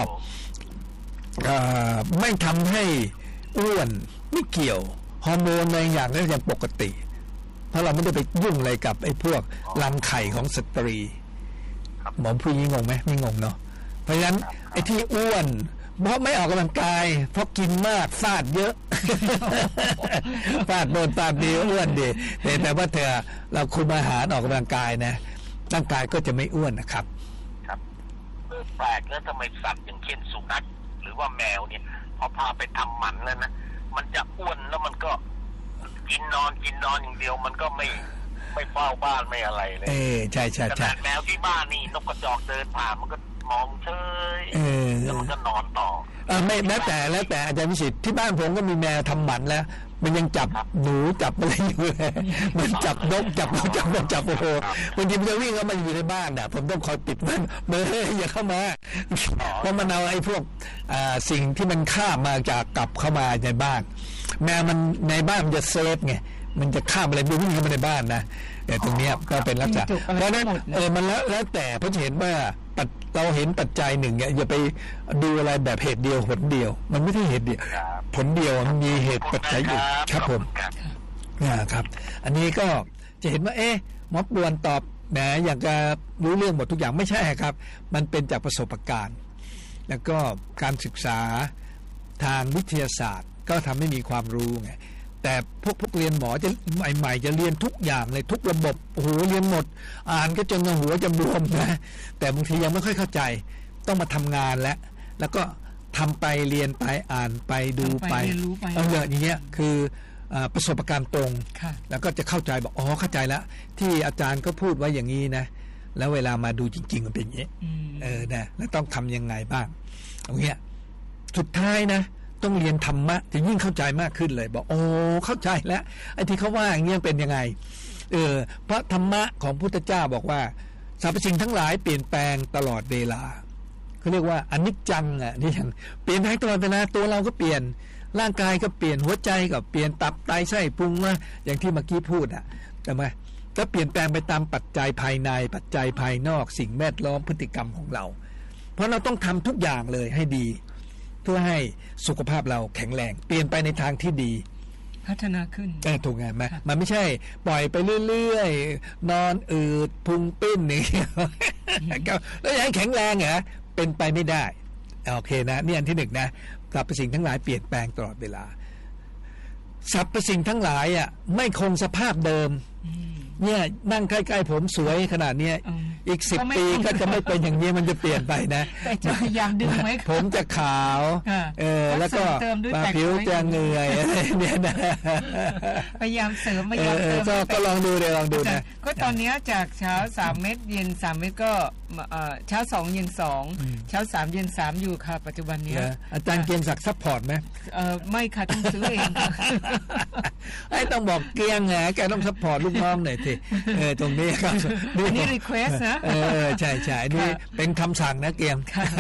ไม่ทำให้อ้วนไม่เกี่ยวฮอร์โมนในอย่างก็ยังปกติเพราะเราไม่ได้ไปยุ่งอะไรกับไอ้พวกรังไข่ของสตรีหมอผู้หญิงงงไหมไม่งงเนาะเพราะฉะนั้นไอ้ที่อ้วนเพราะไม่ออกกำลังกายเพราะกินมากฟาดเยอะฟาดโดนฟาดดีอ้วนดีแต่ว่าเธอเราคุมอาหารออกกำลังกายนะร่างกายก็จะไม่อ้วนนะครับครับแปลกแล้วทำไมสัตว์อย่างเช่นสุนัขหรือว่าแมวเนี่ยพอพาไปทำหมันแล้วนะมันจะอ้วนแล้วมันก็กินนอนอย่างเดียวมันก็ไม่เฝ้าบ้านไม่อะไรเลยใช่ขนาดแมวที่บ้านนี่นกกระจอกเดินผ่านมันก็มองเฉยแล้วมันก็นอนต่อไม่แล้วแต่อาจารย์วิสิทธิ์ที่บ้านผมก็มีแมวทำหมันแล้วมันยังจับหนูจับอะไรอยู่เลยมันจับนกจับโอ้โหบางทีมันจะวิ่งเข้ามาอยู่ในบ้านผมต้องคอยปิดมันเบอร์อย่าเข้ามาเพราะมันเอาไอ้พวกสิ่งที่มันข้ามมาจากกลับเข้ามาในบ้านแมวมันในบ้านมันจะเซฟไงมันจะข้ามอะไรวิ่งเข้ามาในบ้านนะแต่ตรงนี้ก็เป็นลักษณะเพราะนั้นมันแล้วแต่เพราะเห็นว่าเราเห็นปัจจัยหนึ่งอย่าไปดูอะไรแบบเหตุเดียวผลเดียวมันไม่ใช่เหตุเดียวผลเดียวมันมีเหตุปัจจัยอยู่ครับผมครับอันนี้ก็จะเห็นว่าหมอปวนตอบแหมอยากจะรู้เรื่องหมดทุกอย่างไม่ใช่ครับมันเป็นจากประสบการณ์แล้วก็การศึกษาทางวิทยาศาสตร์ก็ทำให้มีความรู้ไงแต่พวกเรียนหมอจะใหม่ๆจะเรียนทุกอย่างเลยทุกระบบโอ้โหเรียนหมดอ่านก็จนหัวจะบวมนะแต่บางทียังไม่ค่อยเข้าใจต้องมาทำงานแล้วก็ทำไปเรียนไปอ่านไปดูไปอย่างเงี้ยคือประสบการณ์ตรงแล้วก็จะเข้าใจบอกเข้าใจแล้วที่อาจารย์ก็พูดไว้อย่างนี้นะแล้วเวลามาดูจริงๆมันเป็นอย่างนี้นะแล้วต้องทำยังไงบ้างอย่างเงี้ยสุดท้ายนะต้องเรียนธรรมะจะยิ่งเข้าใจมากขึ้นเลยบอกเข้าใจแล้วไอ้ที่เขาว่าอย่างเงี้ยเป็นยังไงเพราะธรรมะของพุทธเจ้าบอกว่าสรรพสิ่งทั้งหลายเปลี่ยนแปลงตลอดเวลาเขาเรียกว่าอนิจจังนี่อย่างเปลี่ยนให้ตลอดเวลาตัวเราก็เปลี่ยนร่างกายก็เปลี่ยนหัวใจก็เปลี่ยนตับไตไส้พุงว่าอย่างที่เมื่อกี้พูดแต่ว่าก็เปลี่ยนแปลงไปตามปัจจัยภายในปัจจัยภายนอกสิ่งแวดล้อมพฤติกรรมของเราเพราะเราต้องทำทุกอย่างเลยให้ดีเพื่อให้สุขภาพเราแข็งแรงเปลี่ยนไปในทางที่ดีพัฒนาขึ้นถูกไงมันไม่ใช่ปล่อยไปเรื่อยๆนอนอืดพุงปิ้นอย่างเงี้ยแล้วยังแข็งแรงเหรอเป็นไปไม่ได้โอเคนะนี่อันที่หนึ่งนะสรรพสิ่งทั้งหลายเปลี่ยนแปลงตลอดเวลาสรรพสิ่งทั้งหลายไม่คงสภาพเดิมเนี่ยนั่งใกล้ๆผมสวยขนาดนี้อีก10 ปีก็จะไม่เป็นอย่างนี้มันจะเปลี่ยนไปนะแต่จะพยายามดึงไว้ผมจะขาวแล้วก็ผิวจะเหนื่อยอะไรเนี่ยนะพยายามเสริมพยายามเติมก็ลองดูนะก็ตอนนี้จากเช้า3 เม็ดเย็น3 เม็ดก็เช้า2เย็น2เช้า3เย็น3อยู่ค่ะปัจจุบันนี้อาจารย์เกียงศักดิ์ซัพพอร์ตไหมไม่ค่ะต้องซื้อเองไอ้ต้องบอกเกียงแกต้องซัพพอร์ตลูกน้องหน่อยทีตรงนี้ครับนี่รีเควสนะใช่ๆนี่เป็นคำสั่งนะเกียง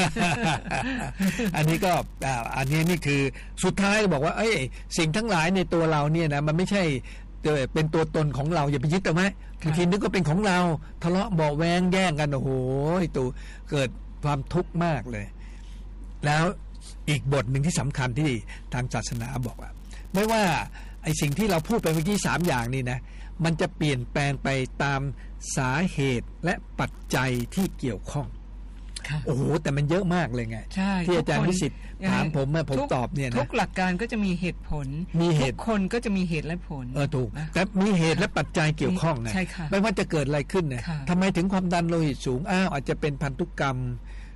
อันนี้ก็อันนี้นี่คือสุดท้ายบอกว่าสิ่งทั้งหลายในตัวเราเนี่ยนะมันไม่ใช่เป็นตัวตนของเราอย่าไปยึดเอาไว้บางทีนึกว่าเป็นของเราทะเลาะเบาแวงแย่งกันโอ้โหตัวเกิดความทุกข์มากเลยแล้วอีกบทหนึ่งที่สำคัญที่ทางศาสนาบอกว่าไม่ว่าไอ้สิ่งที่เราพูดไปเมื่อกี้3อย่างนี่นะมันจะเปลี่ยนแปลงไปตามสาเหตุและปัจจัยที่เกี่ยวข้องโอ้โหแต่มันเยอะมากเลยไงที่อาจารย์วิสิทธิ์ถามผมตอบเนี่ยนะทุกหลักการก็จะมีเหตุผลทุกคนก็จะมีเหตุและผลถูกแต่มีเหตุและปัจจัยเกี่ยวข้องไงไม่ว่าจะเกิดอะไรขึ้นเนี่ยทำไมถึงความดันโลหิตสูงอาจจะเป็นพันธุกรรม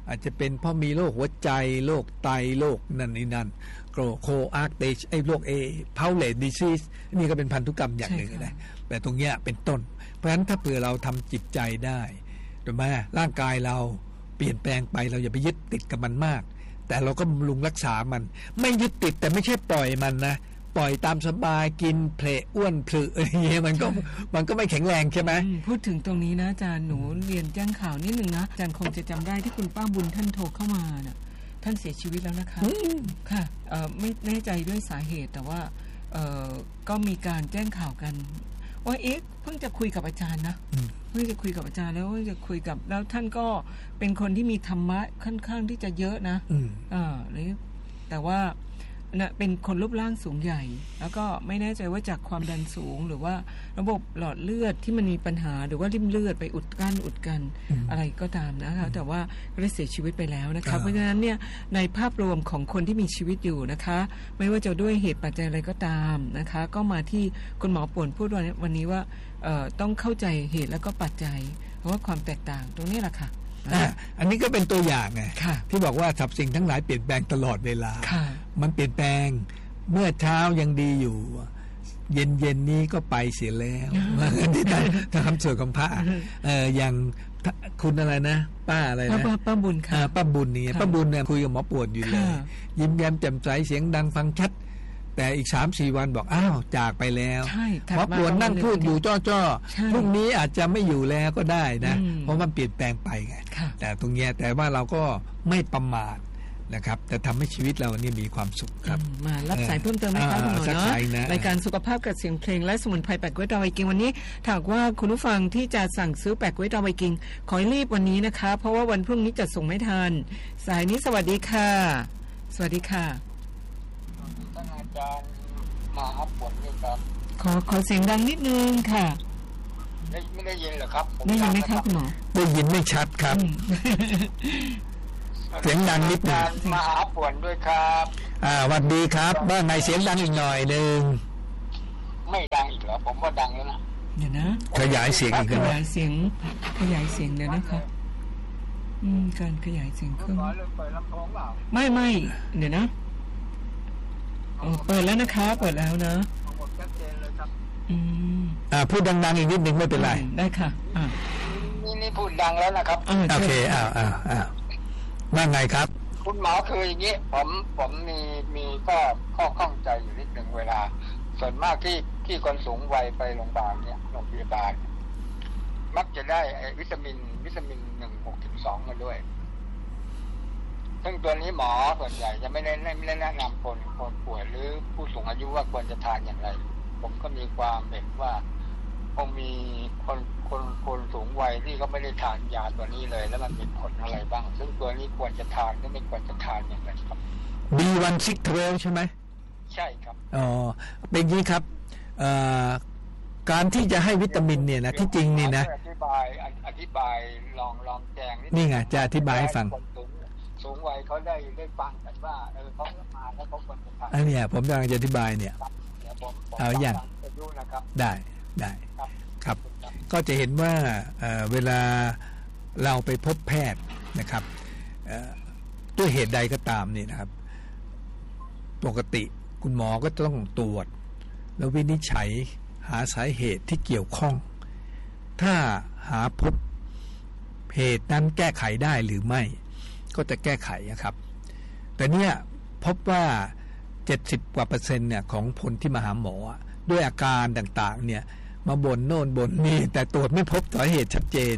อาจจะเป็นเพราะมีโรคหัวใจโรคไตโรคนั่นนี่นั่นโคอาร์กเตชโรคพาวเลตดิซีสนี่ก็เป็นพันธุกรรมอย่างหนึ่งนะแต่ตรงเนี้ยเป็นต้นเพราะฉะนั้นถ้าเผื่อเราทำจิตใจได้ถูกไหมร่างกายเราเปลี่ยนแปลงไปเราอย่าไปยึดติดกับมันมากแต่เราก็บำรุงรักษามันไม่ยึดติดแต่ไม่ใช่ปล่อยมันนะปล่อยตามสบายกินเพลอ้วนพลืออะไรเงี้ยมันก็ไม่แข็งแรงใช่ไหมพูดถึงตรงนี้นะอาจารย์หนูเรียนแจ้งข่าวนิดนึงนะอาจารย์คงจะจำได้ที่คุณป้าบุญท่านโทรเข้ามาน่ะท่านเสียชีวิตแล้วนะคะค่ะไม่แน่ใจด้วยสาเหตุแต่ว่าก็มีการแจ้งข่าวกันว่าเพิ่งจะคุยกับอาจารย์นะเพิ่งจะคุยกับอาจารย์แล้วจะคุยกับแล้วท่านก็เป็นคนที่มีธรรมะค่อนข้างที่จะเยอะนะแต่ว่าเป็นคนรูปร่างสูงใหญ่แล้วก็ไม่แน่ใจว่าจากความดันสูงหรือว่าระบบหลอดเลือดที่มันมีปัญหาหรือว่าริ่มเลือดไปอุดกันอะไรก็ตามนะคะแต่ว่าก็ได้เสียชีวิตไปแล้วนะคะเพราะฉะนั้นเนี่ยในภาพรวมของคนที่มีชีวิตอยู่นะคะไม่ว่าจะด้วยเหตุปัจจัยอะไรก็ตามนะคะก็มาที่คุณหมอป่วนพูดวันนี้ว่าต้องเข้าใจเหตุแล้วก็ปัจจัยเพราะว่าความแตกต่างตรงนี้แหละค่ะอันนี้ก็เป็นตัวอย่างไงที่บอกว่าสรรพสิ่งทั้งหลายเปลี่ยนแปลงตลอดเวลามันเปลี่ยนแปลงเมื่อเช้ายังดีอยู่เย็นนี้ก็ไปเสียแล้วที่ทำส่วนของพระอย่างคุณอะไรนะป้าอะไรนะป้าบุญค่ะป้าบุญนี่ป้าบุญเนี่ยคุยกับหมอปวดอยู่เลยยิ้มแย้มแจ่มใสเสียงดังฟังชัดแต่อีก 3-4 วันบอกอ้าวจากไปแล้วหมอปวดนั่งพูดอยู่จ้อพรุ่งนี้อาจจะไม่อยู่แล้วก็ได้นะเพราะมันเปลี่ยนแปลงไปไงแต่ตรงเนี้ยแต่ว่าเราก็ไม่ประมาทนะครับแต่ทำให้ชีวิตเรานี่มีความสุขครับมารับสายเพิ่มเติมไหมคะคุณหมอเนาะรายการสุขภาพกับเสียงเพลงและสมุนไพรแปะกล้วยดาวไวกิ้งวันนี้ถามว่าคุณผู้ฟังที่จะสั่งซื้อแปะกล้วยดาวไวกิ้งขอรีบวันนี้นะคะเพราะว่าวันพรุ่งนี้จะส่งไม่ทันสายนี้สวัสดีค่ะสวัสดีค่ะท่านอาจารย์มาครับผมนี่ครับขอเสียงดังนิดนึงค่ะไม่ได้ยินเหรอครับได้ยินไหมครับคุณหมอได้ยินไม่ชัดครับเสียงดังนิดหนึ่งมาหาป่วนด้วยครับสวัสดีครับว่าไงเสียงดังอีกหน่อยนึงไม่ดังอีกเหรอผมว่าดังแล้วนะเดี๋ยวนะขยายเสียงอีกขยายเสียงเดี๋ยวนะครับการขยายเสียงเครื่องไม่เดี๋ยวนะเปิดแล้วนะคะเปิดแล้วนะพูดดังๆอีกนิดนึงไม่เป็นไรได้ค่ะนี่พูดดังแล้วนะครับโอเคว่าไงครับคุณหมอคืออย่างนี้ผมมีก็ข้อข้องใจอยู่นิดหนึ่งเวลาส่วนมากที่คนสูงวัยไปโรงพยาบาลเนี่ยโรงพยาบาลมักจะได้วิตามิน1-6-2มาด้วยซึ่งตัวนี้หมอส่วนใหญ่จะไม่ได้แนะนำคนป่วยหรือผู้สูงอายุว่าควรจะทานอย่างไรผมก็มีความเห็นว่าคงมีคนสูงวัยที่เขาไม่ได้ทานยาตัวนี้เลยแล้วมันมีผลอะไรบ้างซึ่งตัวนี้ควรจะทานหรือไม่ควรจะทานอย่างไรครับ B1-6-12 ใช่ไหมใช่ครับเป็นอย่างนี้ครับการที่จะให้วิตามินเนี่ยนะที่จริงนี่นะอธิบายลองแจงนี่ไงจะอธิบายให้ฟังสูงวัยเขาได้ฟังกันว่าเขามาแล้วเขาควรจะทานอันนี้ผมกำลังจะอธิบายเนี่ยเอาอย่างได้ครับก็จะเห็นว่าเวลาเราไปพบแพทย์นะครับด้วยเหตุใดก็ตามนี่นะครับปกติคุณหมอก็ต้องตรวจแล้ววินิจฉัยหาสาเหตุที่เกี่ยวข้องถ้าหาพบเหตุนั้นแก้ไขได้หรือไม่ก็จะแก้ไขนะครับแต่เนี่ยพบว่า70%กว่าเนี่ยของคนที่มาหาหมอด้วยอาการต่างๆเนี่ยมาบ่นโน่นบ่นนี่แต่ตรวจไม่พบสาเหตุชัดเจน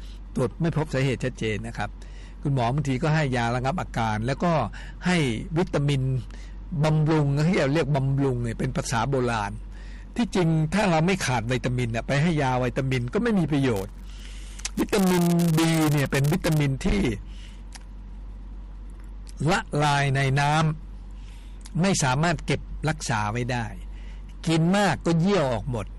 นะครับคุณหมอบางทีก็ให้ยาระงับอาการแล้วก็ให้วิตามินบำรุงที่เราเรียกบำรุงเนี่ยเป็นภาษาโบราณที่จริงถ้าเราไม่ขาดวิตามินไปให้ยาวิตามินก็ไม่มีประโยชน์วิตามิน B เนี่ยเป็นวิตามินที่ละลายในน้ำไม่สามารถเก็บรักษาไว้ได้กินมากก็เยี่ยวออกหมด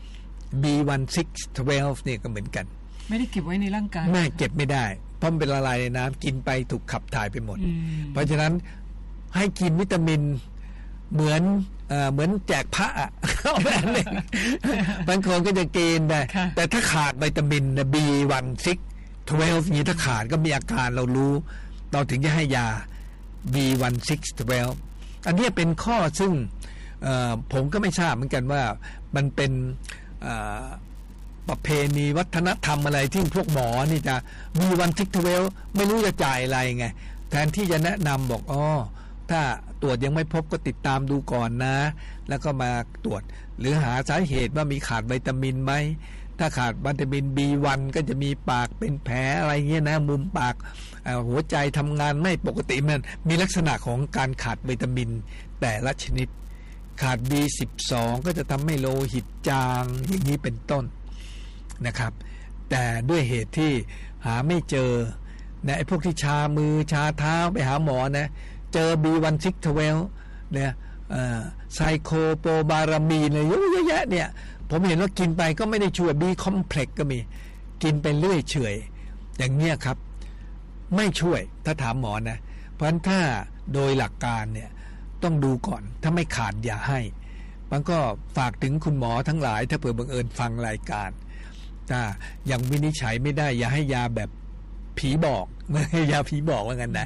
B1-6-12 เนี่ยก็เหมือนกันไม่ได้เก็บไว้ในร่างกายไม่เก็บไม่ได้เพราะมันเป็นละลายในน้ำกินไปถูกขับถ่ายไปหมดเพราะฉะนั้นให้กินวิตามินเหมือนแจกพระแบบนึงบางคนก็จะกินได้แต่ถ้าขาดวิตามิน B1-6 12นี้ถ้าขาดก็มีอาการเรารู้เราถึงจะให้ยา B1612 อันนี้เป็นข้อซึ่งผมก็ไม่ทราบเหมือนกันว่ามันเป็นประเพณีวัฒนธรรมอะไรที่พวกหมอนี่จะ B1612 ไม่รู้จะจ่ายอะไรไงแทนที่จะแนะนำบอกถ้าตรวจยังไม่พบก็ติดตามดูก่อนนะแล้วก็มาตรวจหรือหาสาเหตุว่ามีขาดวิตามินไหมถ้าขาดวิตามิน B1 ก็จะมีปากเป็นแผลอะไรเงี้ยนะมุมปากหัวใจทำงานไม่ปกติมันมีลักษณะของการขาดวิตามินแต่ละชนิดขาด B12 ก็จะทำให้โลหิตจางอย่างนี้เป็นต้นนะครับแต่ด้วยเหตุที่หาไม่เจอนะไอ้พวกที่ชามือชาเท้าไปหาหมอนะเจอ B1612 เนี่ยไซโคโปบารามีนเลยเยอะแยะเนี่ยผมเห็นว่ากินไปก็ไม่ได้ช่วย B complex ก็มีกินไปเรื่อยเฉยอย่างเนี้ยครับไม่ช่วยถ้าถามหมอนะเพราะฉะนั้นถ้าโดยหลักการเนี่ยต้องดูก่อนถ้าไม่ขาดอย่าให้มันก็ฝากถึงคุณหมอทั้งหลายถ้าเผื่อบังเอิญฟังรายการถ้ายังวินิจฉัยไม่ได้อย่าให้ยาแบบผีบอกไม่ให้ยาผีบอกว่างั้นนะ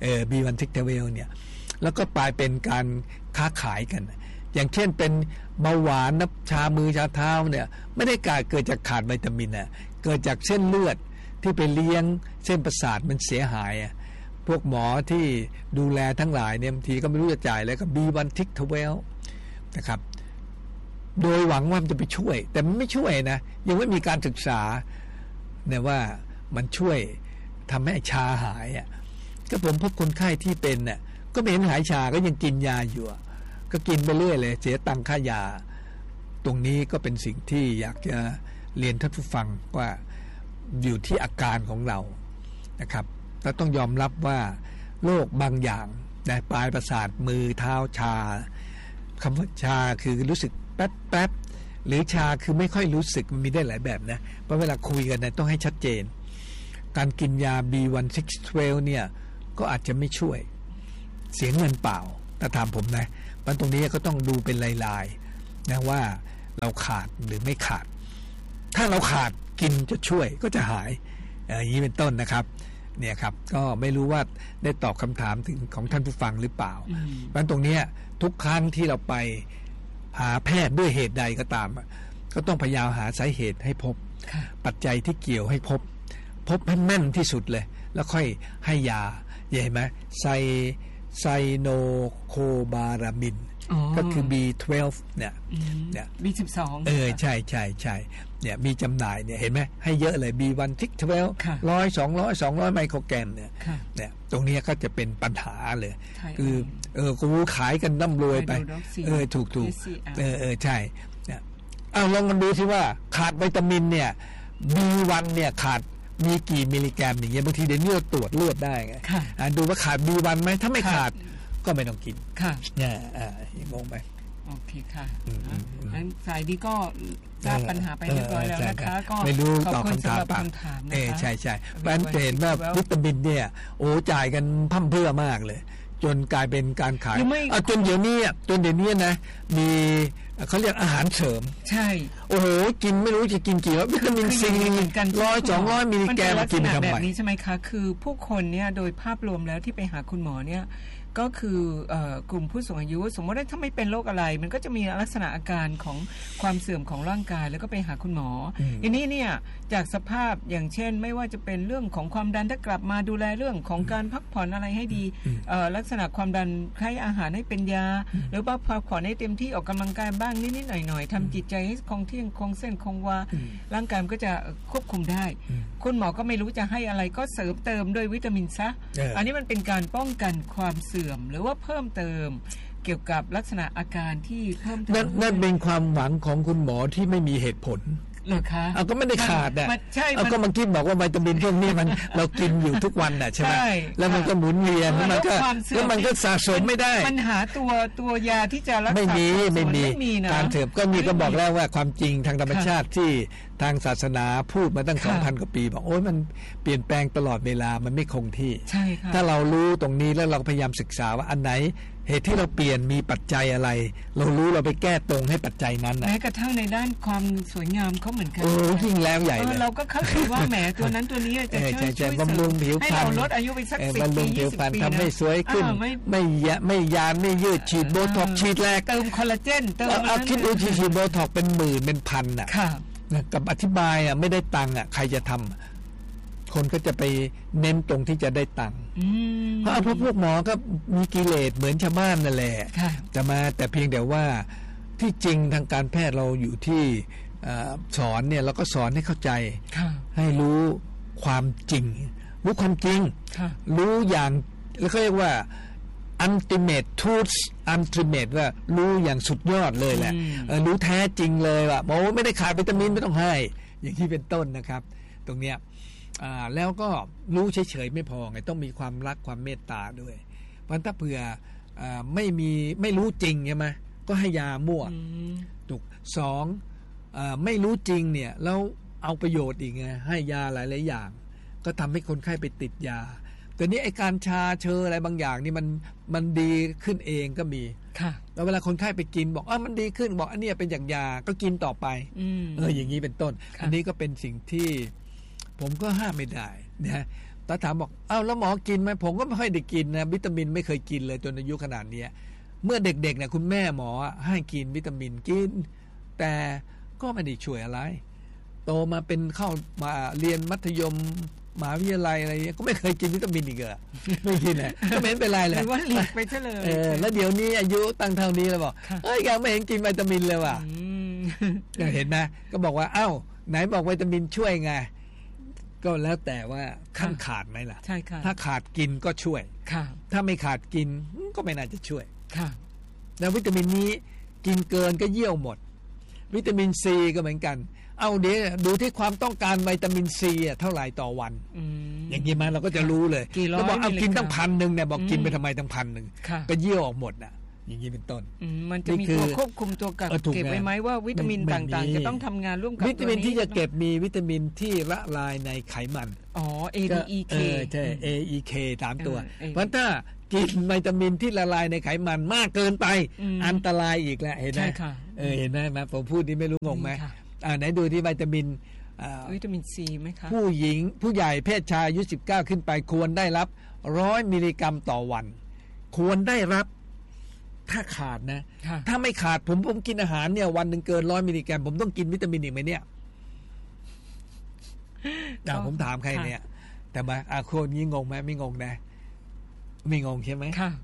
B1612 เนี่ยแล้วก็กลายเป็นการค้าขายกันอย่างเช่นเป็นเบาหวานน้ำชามือชาเท้าเนี่ยไม่ได้เกิดจากขาดวิตามินน่ะเกิดจากเส้นเลือดที่ไปเลี้ยงเส้นประสาทมันเสียหายพวกหมอที่ดูแลทั้งหลายเนี่ยบางทีก็ไม่รู้จะจ่ายแล้วก็ B1612 นะครับโดยหวังว่ามันจะไปช่วยแต่มันไม่ช่วยนะยังไม่มีการศึกษาเนี่ยว่ามันช่วยทำให้ชาหายก็ผมพบคนไข้ที่เป็นน่ะก็ไม่เห็นหายชาก็ยังกินยาอยู่ก็กินไปเรื่อยเลยเสียตังค่ายาตรงนี้ก็เป็นสิ่งที่อยากจะเรียนท่านผู้ฟังว่าอยู่ที่อาการของเรานะครับเราต้องยอมรับว่าโรคบางอย่างในปลายประสาทมือเท้าชาคำว่าชาคือรู้สึกแป๊บหรือชาคือไม่ค่อยรู้สึกมันมีได้หลายแบบนะเพราะเวลาคุยกันนะต้องให้ชัดเจนการกินยา B1612 เนี่ยก็อาจจะไม่ช่วยเสียเงินเปล่าถ้าถามผมนะมันตรงนี้ก็ต้องดูเป็นลายๆนะว่าเราขาดหรือไม่ขาดถ้าเราขาดกินจะช่วยก็จะหายอย่างนี้เป็นต้นนะครับเนี่ยครับก็ไม่รู้ว่าได้ตอบคำถามถึงของท่านผู้ฟังหรือเปล่าเพราะตรงนี้ทุกครั้งที่เราไปหาแพทย์ด้วยเหตุใดก็ตามก็ต้องพยายามหาสาเหตุให้พบปัจจัยที่เกี่ยวให้พบให้แม่นที่สุดเลยแล้วค่อยให้ยาเห็นไหมไซโนโคบารามินก็คือ B12 เนี่ย B12 ใช่เนี่ยมีจำหน่ายเนี่ยเห็นไหมให้เยอะเลย B1612 100 200ไมโครแกรมเนี่ยตรงนี้ก็จะเป็นปัญหาเลยคือกูขายกันร่ำรวยไปถูกใช่เนี่ยลองกันดูสิว่าขาดวิตามินเนี่ย B1 เนี่ยขาดมีกี่มิลลิกรัมอย่างเงี้ยบางทีเดี๋ยวนี้เราตรวจเลือดได้ไงดูว่าขาด B1 ไหมถ้าไม่ขาดก็ไม่ต้องกินเนี่ยงงไปโอเคค่ะงั้นสายนี้ก็ทราบปัญหาไปเรียบร้อยแล้วนะคะก็ไม่รู้ตอบคำถามปะใช่เพราะฉะนั้นเห็นว่าวิตามินเนี่ยจ่ายกันพั่มเพื่อมากเลยจนกลายเป็นการขายจนเดี๋ยวนี้นะมีเขาเรียกอาหารเสริมใช่โอ้โหกินไม่รู้จะกินกี่วิตามินซี100-200มิลลิกรัมกินทำไมแบบนี้ใช่ไหมคะคือผู้คนเนี่ยโดยภาพรวมแล้วที่ไปหาคุณหมอเนี่ยก็คือกลุ่มผู้สูงอายุสมมติว่าถ้าไม่เป็นโรคอะไรมันก็จะมีลักษณะอาการของความเสื่อมของร่างกายแล้วก็ไปหาคุณหมออันนี้เนี่ยจากสภาพอย่างเช่นไม่ว่าจะเป็นเรื่องของความดันถ้ากลับมาดูแลเรื่องของการพักผ่อนอะไรให้ดีลักษณะความดันให้อาหารให้เป็นยาหรือว่าพักผ่อนให้เต็มที่ออกกำลังกายบ้างนิดๆหน่อยๆทำจิตใจให้คงที่คงเส้นคงวาร่างกายมันก็จะควบคุมได้คุณหมอก็ไม่รู้จะให้อะไรก็เสริมเติมด้วยวิตามินซะอันนี้มันเป็นการป้องกันความเสื่อมหรือว่าเพิ่มเติมเกี่ยวกับลักษณะอาการที่เพิ่มเติมนั่นเป็นความหวังของคุณหมอที่ไม่มีเหตุผลเหรอคะก็ไม่ได้ขาดก็มันคิดบอกว่าวิตามินพวกนี้มันเรากินอยู่ทุกวันใช่ไหมแล้วมันก็หมุนเวียนแล้วมันก็สะสมไม่ได้มันหาตัวยาที่จะรักษาไม่มีการเสริมก็มีก็บอกแล้วว่าความจริงทางธรรมชาติที่ทางศาสนาพูดมาตั้ง 2,000 กว่าปีบอกโอ้ยมันเปลี่ยนแปลงตลอดเวลามันไม่คงที่ถ้าเรารู้ตรงนี้แล้วเราพยายามศึกษาว่าอันไหนเหตุที่เราเปลี่ยนมีปัจจัยอะไรเรารู้เราไปแก้ตรงให้ปัจจัยนั้นแม้กระทั่งในด้านความสวยงามเขาเหมือนกันยิ่งแล้วใหญ่เลยเราก็เข้าใจว่าแหมตัวนั้นตัวนี้จะช่วยบำรุงผิวพรรณให้เราลดอายุไปสัก10 ปี 20 ปีทำให้สวยขึ้นไม่ยานไม่ยืดฉีดโบท็อกฉีดแลกเติมคอลลาเจนเติมคิดดูฉีดโบท็อกเป็นหมื่นเป็นพันอ่ะกับอธิบายไม่ได้ตังค์ใครจะทำคนก็จะไปเน้นตรงที่จะได้ตังค์เพราะพวกหมอก็มีกิเลสเหมือนชาวบ้านนั่นแหละจะมาแต่เพียงแต่ว่าที่จริงทางการแพทย์เราอยู่ที่สอนเนี่ยเราก็สอนให้เข้าใจให้รู้ความจริงรู้ความจริงรู้อย่างแล้วก็เรียกว่า ultimate truth ultimate ว่ารู้อย่างสุดยอดเลยแหละรู้แท้จริงเลยว่าหมอไม่ได้ขาดวิตามินไม่ต้องให้อย่างที่เป็นต้นนะครับตรงเนี้ยแล้วก็รู้เฉยๆไม่พอไงต้องมีความรักความเมตตาด้วยเพราะถ้าเผื่อไม่รู้จริงใช่ไหมก็ให้ยามั่วถูก2ไม่รู้จริงเนี่ยแล้วเอาประโยชน์อีกไงให้ยาหลายๆอย่างก็ทำให้คนไข้ไปติดยาแต่นี้ไอ้การชาเชออะไรบางอย่างนี่มันดีขึ้นเองก็มีแล้วเวลาคนไข้ไปกินบอกมันดีขึ้นบอกอันนี้เป็นอย่างยาก็กินต่อไปอย่างนี้เป็นต้นอันนี้ก็เป็นสิ่งที่ผมก็ห้ามไม่ได้นะถ้าถามบอกแล้วหมอกินไหมผมก็ไม่ค่อยได้กินนะวิตามินไม่เคยกินเลยจนอายุขนาดนี้เมื่อเด็กๆเนี่ยคุณแม่หมอให้กินวิตามินกินแต่ก็ไม่ได้ช่วยอะไรโตมาเป็นเข้ามาเรียนมัธยมมหาวิทยาลัยอะไรก็ไม่เคยกินวิตามินอีกเลยไม่กินเลยก็ไม่เป็นไรเลยว่าหลีกไปซะเลยแล้วเดี๋ยวนี้อายุตั้งเท่านี้แล้วบอกยังไม่เห็นกินวิตามินเลยว่ะเห็นไหมก็บอกว่าไหนบอกวิตามินช่วยไงก็แล้วแต่ว่าขั้นขาดไหมล่ะใช่ค่ะถ้าขาดกินก็ช่วยถ้าไม่ขาดกินก็ไม่น่าจะช่วยแล้ววิตามินนี้กินเกินก็เยี่ยวหมดวิตามินซีก็เหมือนกันเดี๋ยวดูที่ความต้องการวิตามินซีเท่าไหร่ต่อวันอย่างนี้มาเราก็จะรู้เลยแล้วบอกกินตั้ง1,000เนี่ยบอกกินไปทำไมตั้ง1,000ก็เยี่ยวออกหมดน่ะอย่างนี้เป็นต้นมันจะมีตัวควบคุมตัวกักเก็บไว้ไหมว่าวิตามินต่างๆจะต้องทำงานร่วมกับวิตามินที่จะเก็บมีวิตามินที่ละลายในไขมัน A D E K ใช่ A E K 3 ตัวเพราะถ้ากินวิตามินที่ละลายในไขมันมากเกินไปอันตรายอีกแล้วเห็นไหมเห็นไหมผมพูดนี่ไม่รู้งงไหมไหนดูที่วิตามินซีไหมคะผู้ใหญ่เพศชายอายุ19ขึ้นไปควรได้รับ100มิลลิกรัมต่อวันควรได้รับถ้าขาดนะถ้าไม่ขาดผมกินอาหารเนี่ยวันหนึ่งเกิน100มิลลิกรัมผมต้องกินวิตามินอีกไหมเนี่ยผมถามใครเนี่ยแต่มาคนนี้งงไหมไม่งงนะไม่งงใช่ไหมค่ะ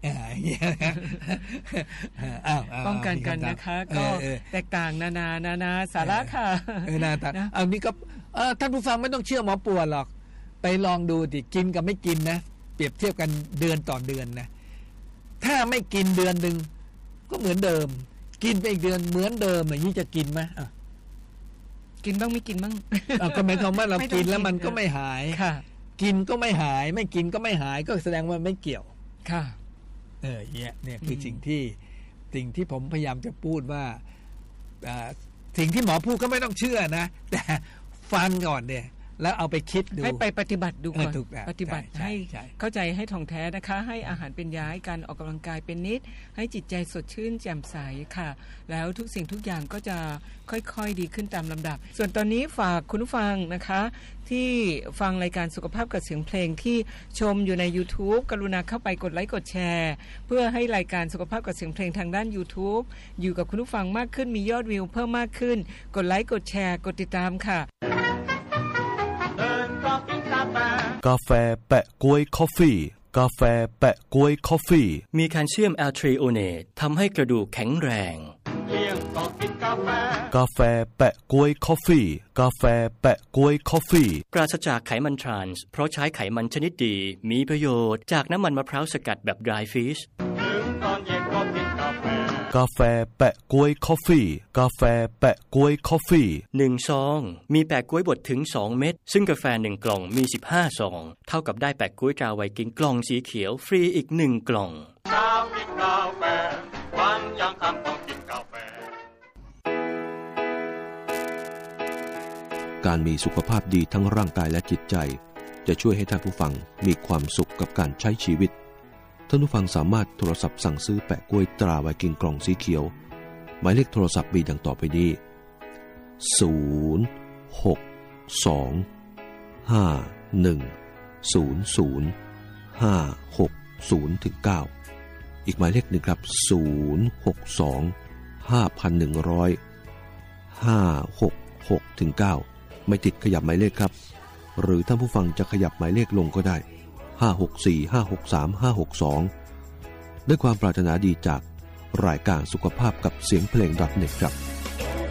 ป้องกันกันนะคะก็แตกต่างนานาสาระค่ะนี่ก็ท่านผู้ฟังไม่ต้องเชื่อหมอปัวหรอกไปลองดูดิกินกับไม่กินนะเปรียบเทียบกันเดือนต่อเดือนนะถ้าไม่กินเดือนหนึ่งก็เหมือนเดิมกินไปอีกเดือนเหมือนเดิมอย่างนี้จะกินไหมกินบ้างไม่กินบ้างก็หมายความว่าเรากินแล้วมันก็ไม่หายกินก็ไม่หายไม่กินก็ไม่หายก็แสดงว่าไม่เกี่ยวค่ะเนี่ยคือสิ่งที่ผมพยายามจะพูดว่าสิ่งที่หมอพูดก็ไม่ต้องเชื่อนะแต่ฟังก่อนเนี่ยแล้วเอาไปคิดดูให้ไปปฏิบัติดูก่อนปฏิบัติให้เข้าใจให้ท่องแท้นะคะให้อาหารเป็นยาให้การออกกำลังกายเป็นนิดให้จิตใจสดชื่นแจ่มใสค่ะแล้วทุกสิ่งทุกอย่างก็จะค่อยๆดีขึ้นตามลำดับส่วนตอนนี้ฝากคุณผู้ฟังนะคะที่ฟังรายการสุขภาพกับเสียงเพลงที่ชมอยู่ใน YouTube กรุณาเข้าไปกดไลค์กดแชร์เพื่อให้รายการสุขภาพกับเสียงเพลงทางด้าน YouTube อยู่กับคุณผู้ฟังมากขึ้นมียอดวิวเพิ่มมากขึ้นกดไลค์กดแชร์กดติดตามค่ะกาแฟแปะก๊วยคอฟฟี่กาแฟแปะก๊วยคอฟฟี่มีแคลเซียมแอลทริโอเนตทำให้กระดูกแข็งแรงกาแฟแปะก๊วยคอฟฟี่กาแฟแปะก๊วยคอฟฟี่ปราศจากไขมันทรานส์เพราะใช้ไขมันชนิดดีมีประโยชน์จากน้ำมันมะพร้าวสกัดแบบ dry fish กาแฟแปะก๊วยคอฟฟี่กาแฟแปะก๊วยคอฟฟี่ 1ซองมีแปะก๊วยบดถึง2เม็ดซึ่งกาแฟ1กล่องมี15ซองเท่ากับได้แปะก๊วยตราไวกิ้งกล่องสีเขียวฟรีอีก1กล่องการมีสุขภาพดีทั้งร่างกายและจิตใจจะช่วยให้ท่านผู้ฟังมีความสุขกับการใช้ชีวิตท่านผู้ฟังสามารถโทรศัพท์สั่งซื้อแปะกล้วยตราไวกิ้งกล่องสีเขียวหมายเลขโทรศัพท์มีดังต่อไปนี้062-51-00-560-9อีกหมายเลขหนึ่งครับ062-5,100-566-9ไม่ติดขยับหมายเลขครับหรือท่านผู้ฟังจะขยับหมายเลขลงก็ได้564-563-562ด้วยความปรารถนาดีจากรายการสุขภาพกับเสียงเพลง.net ครับ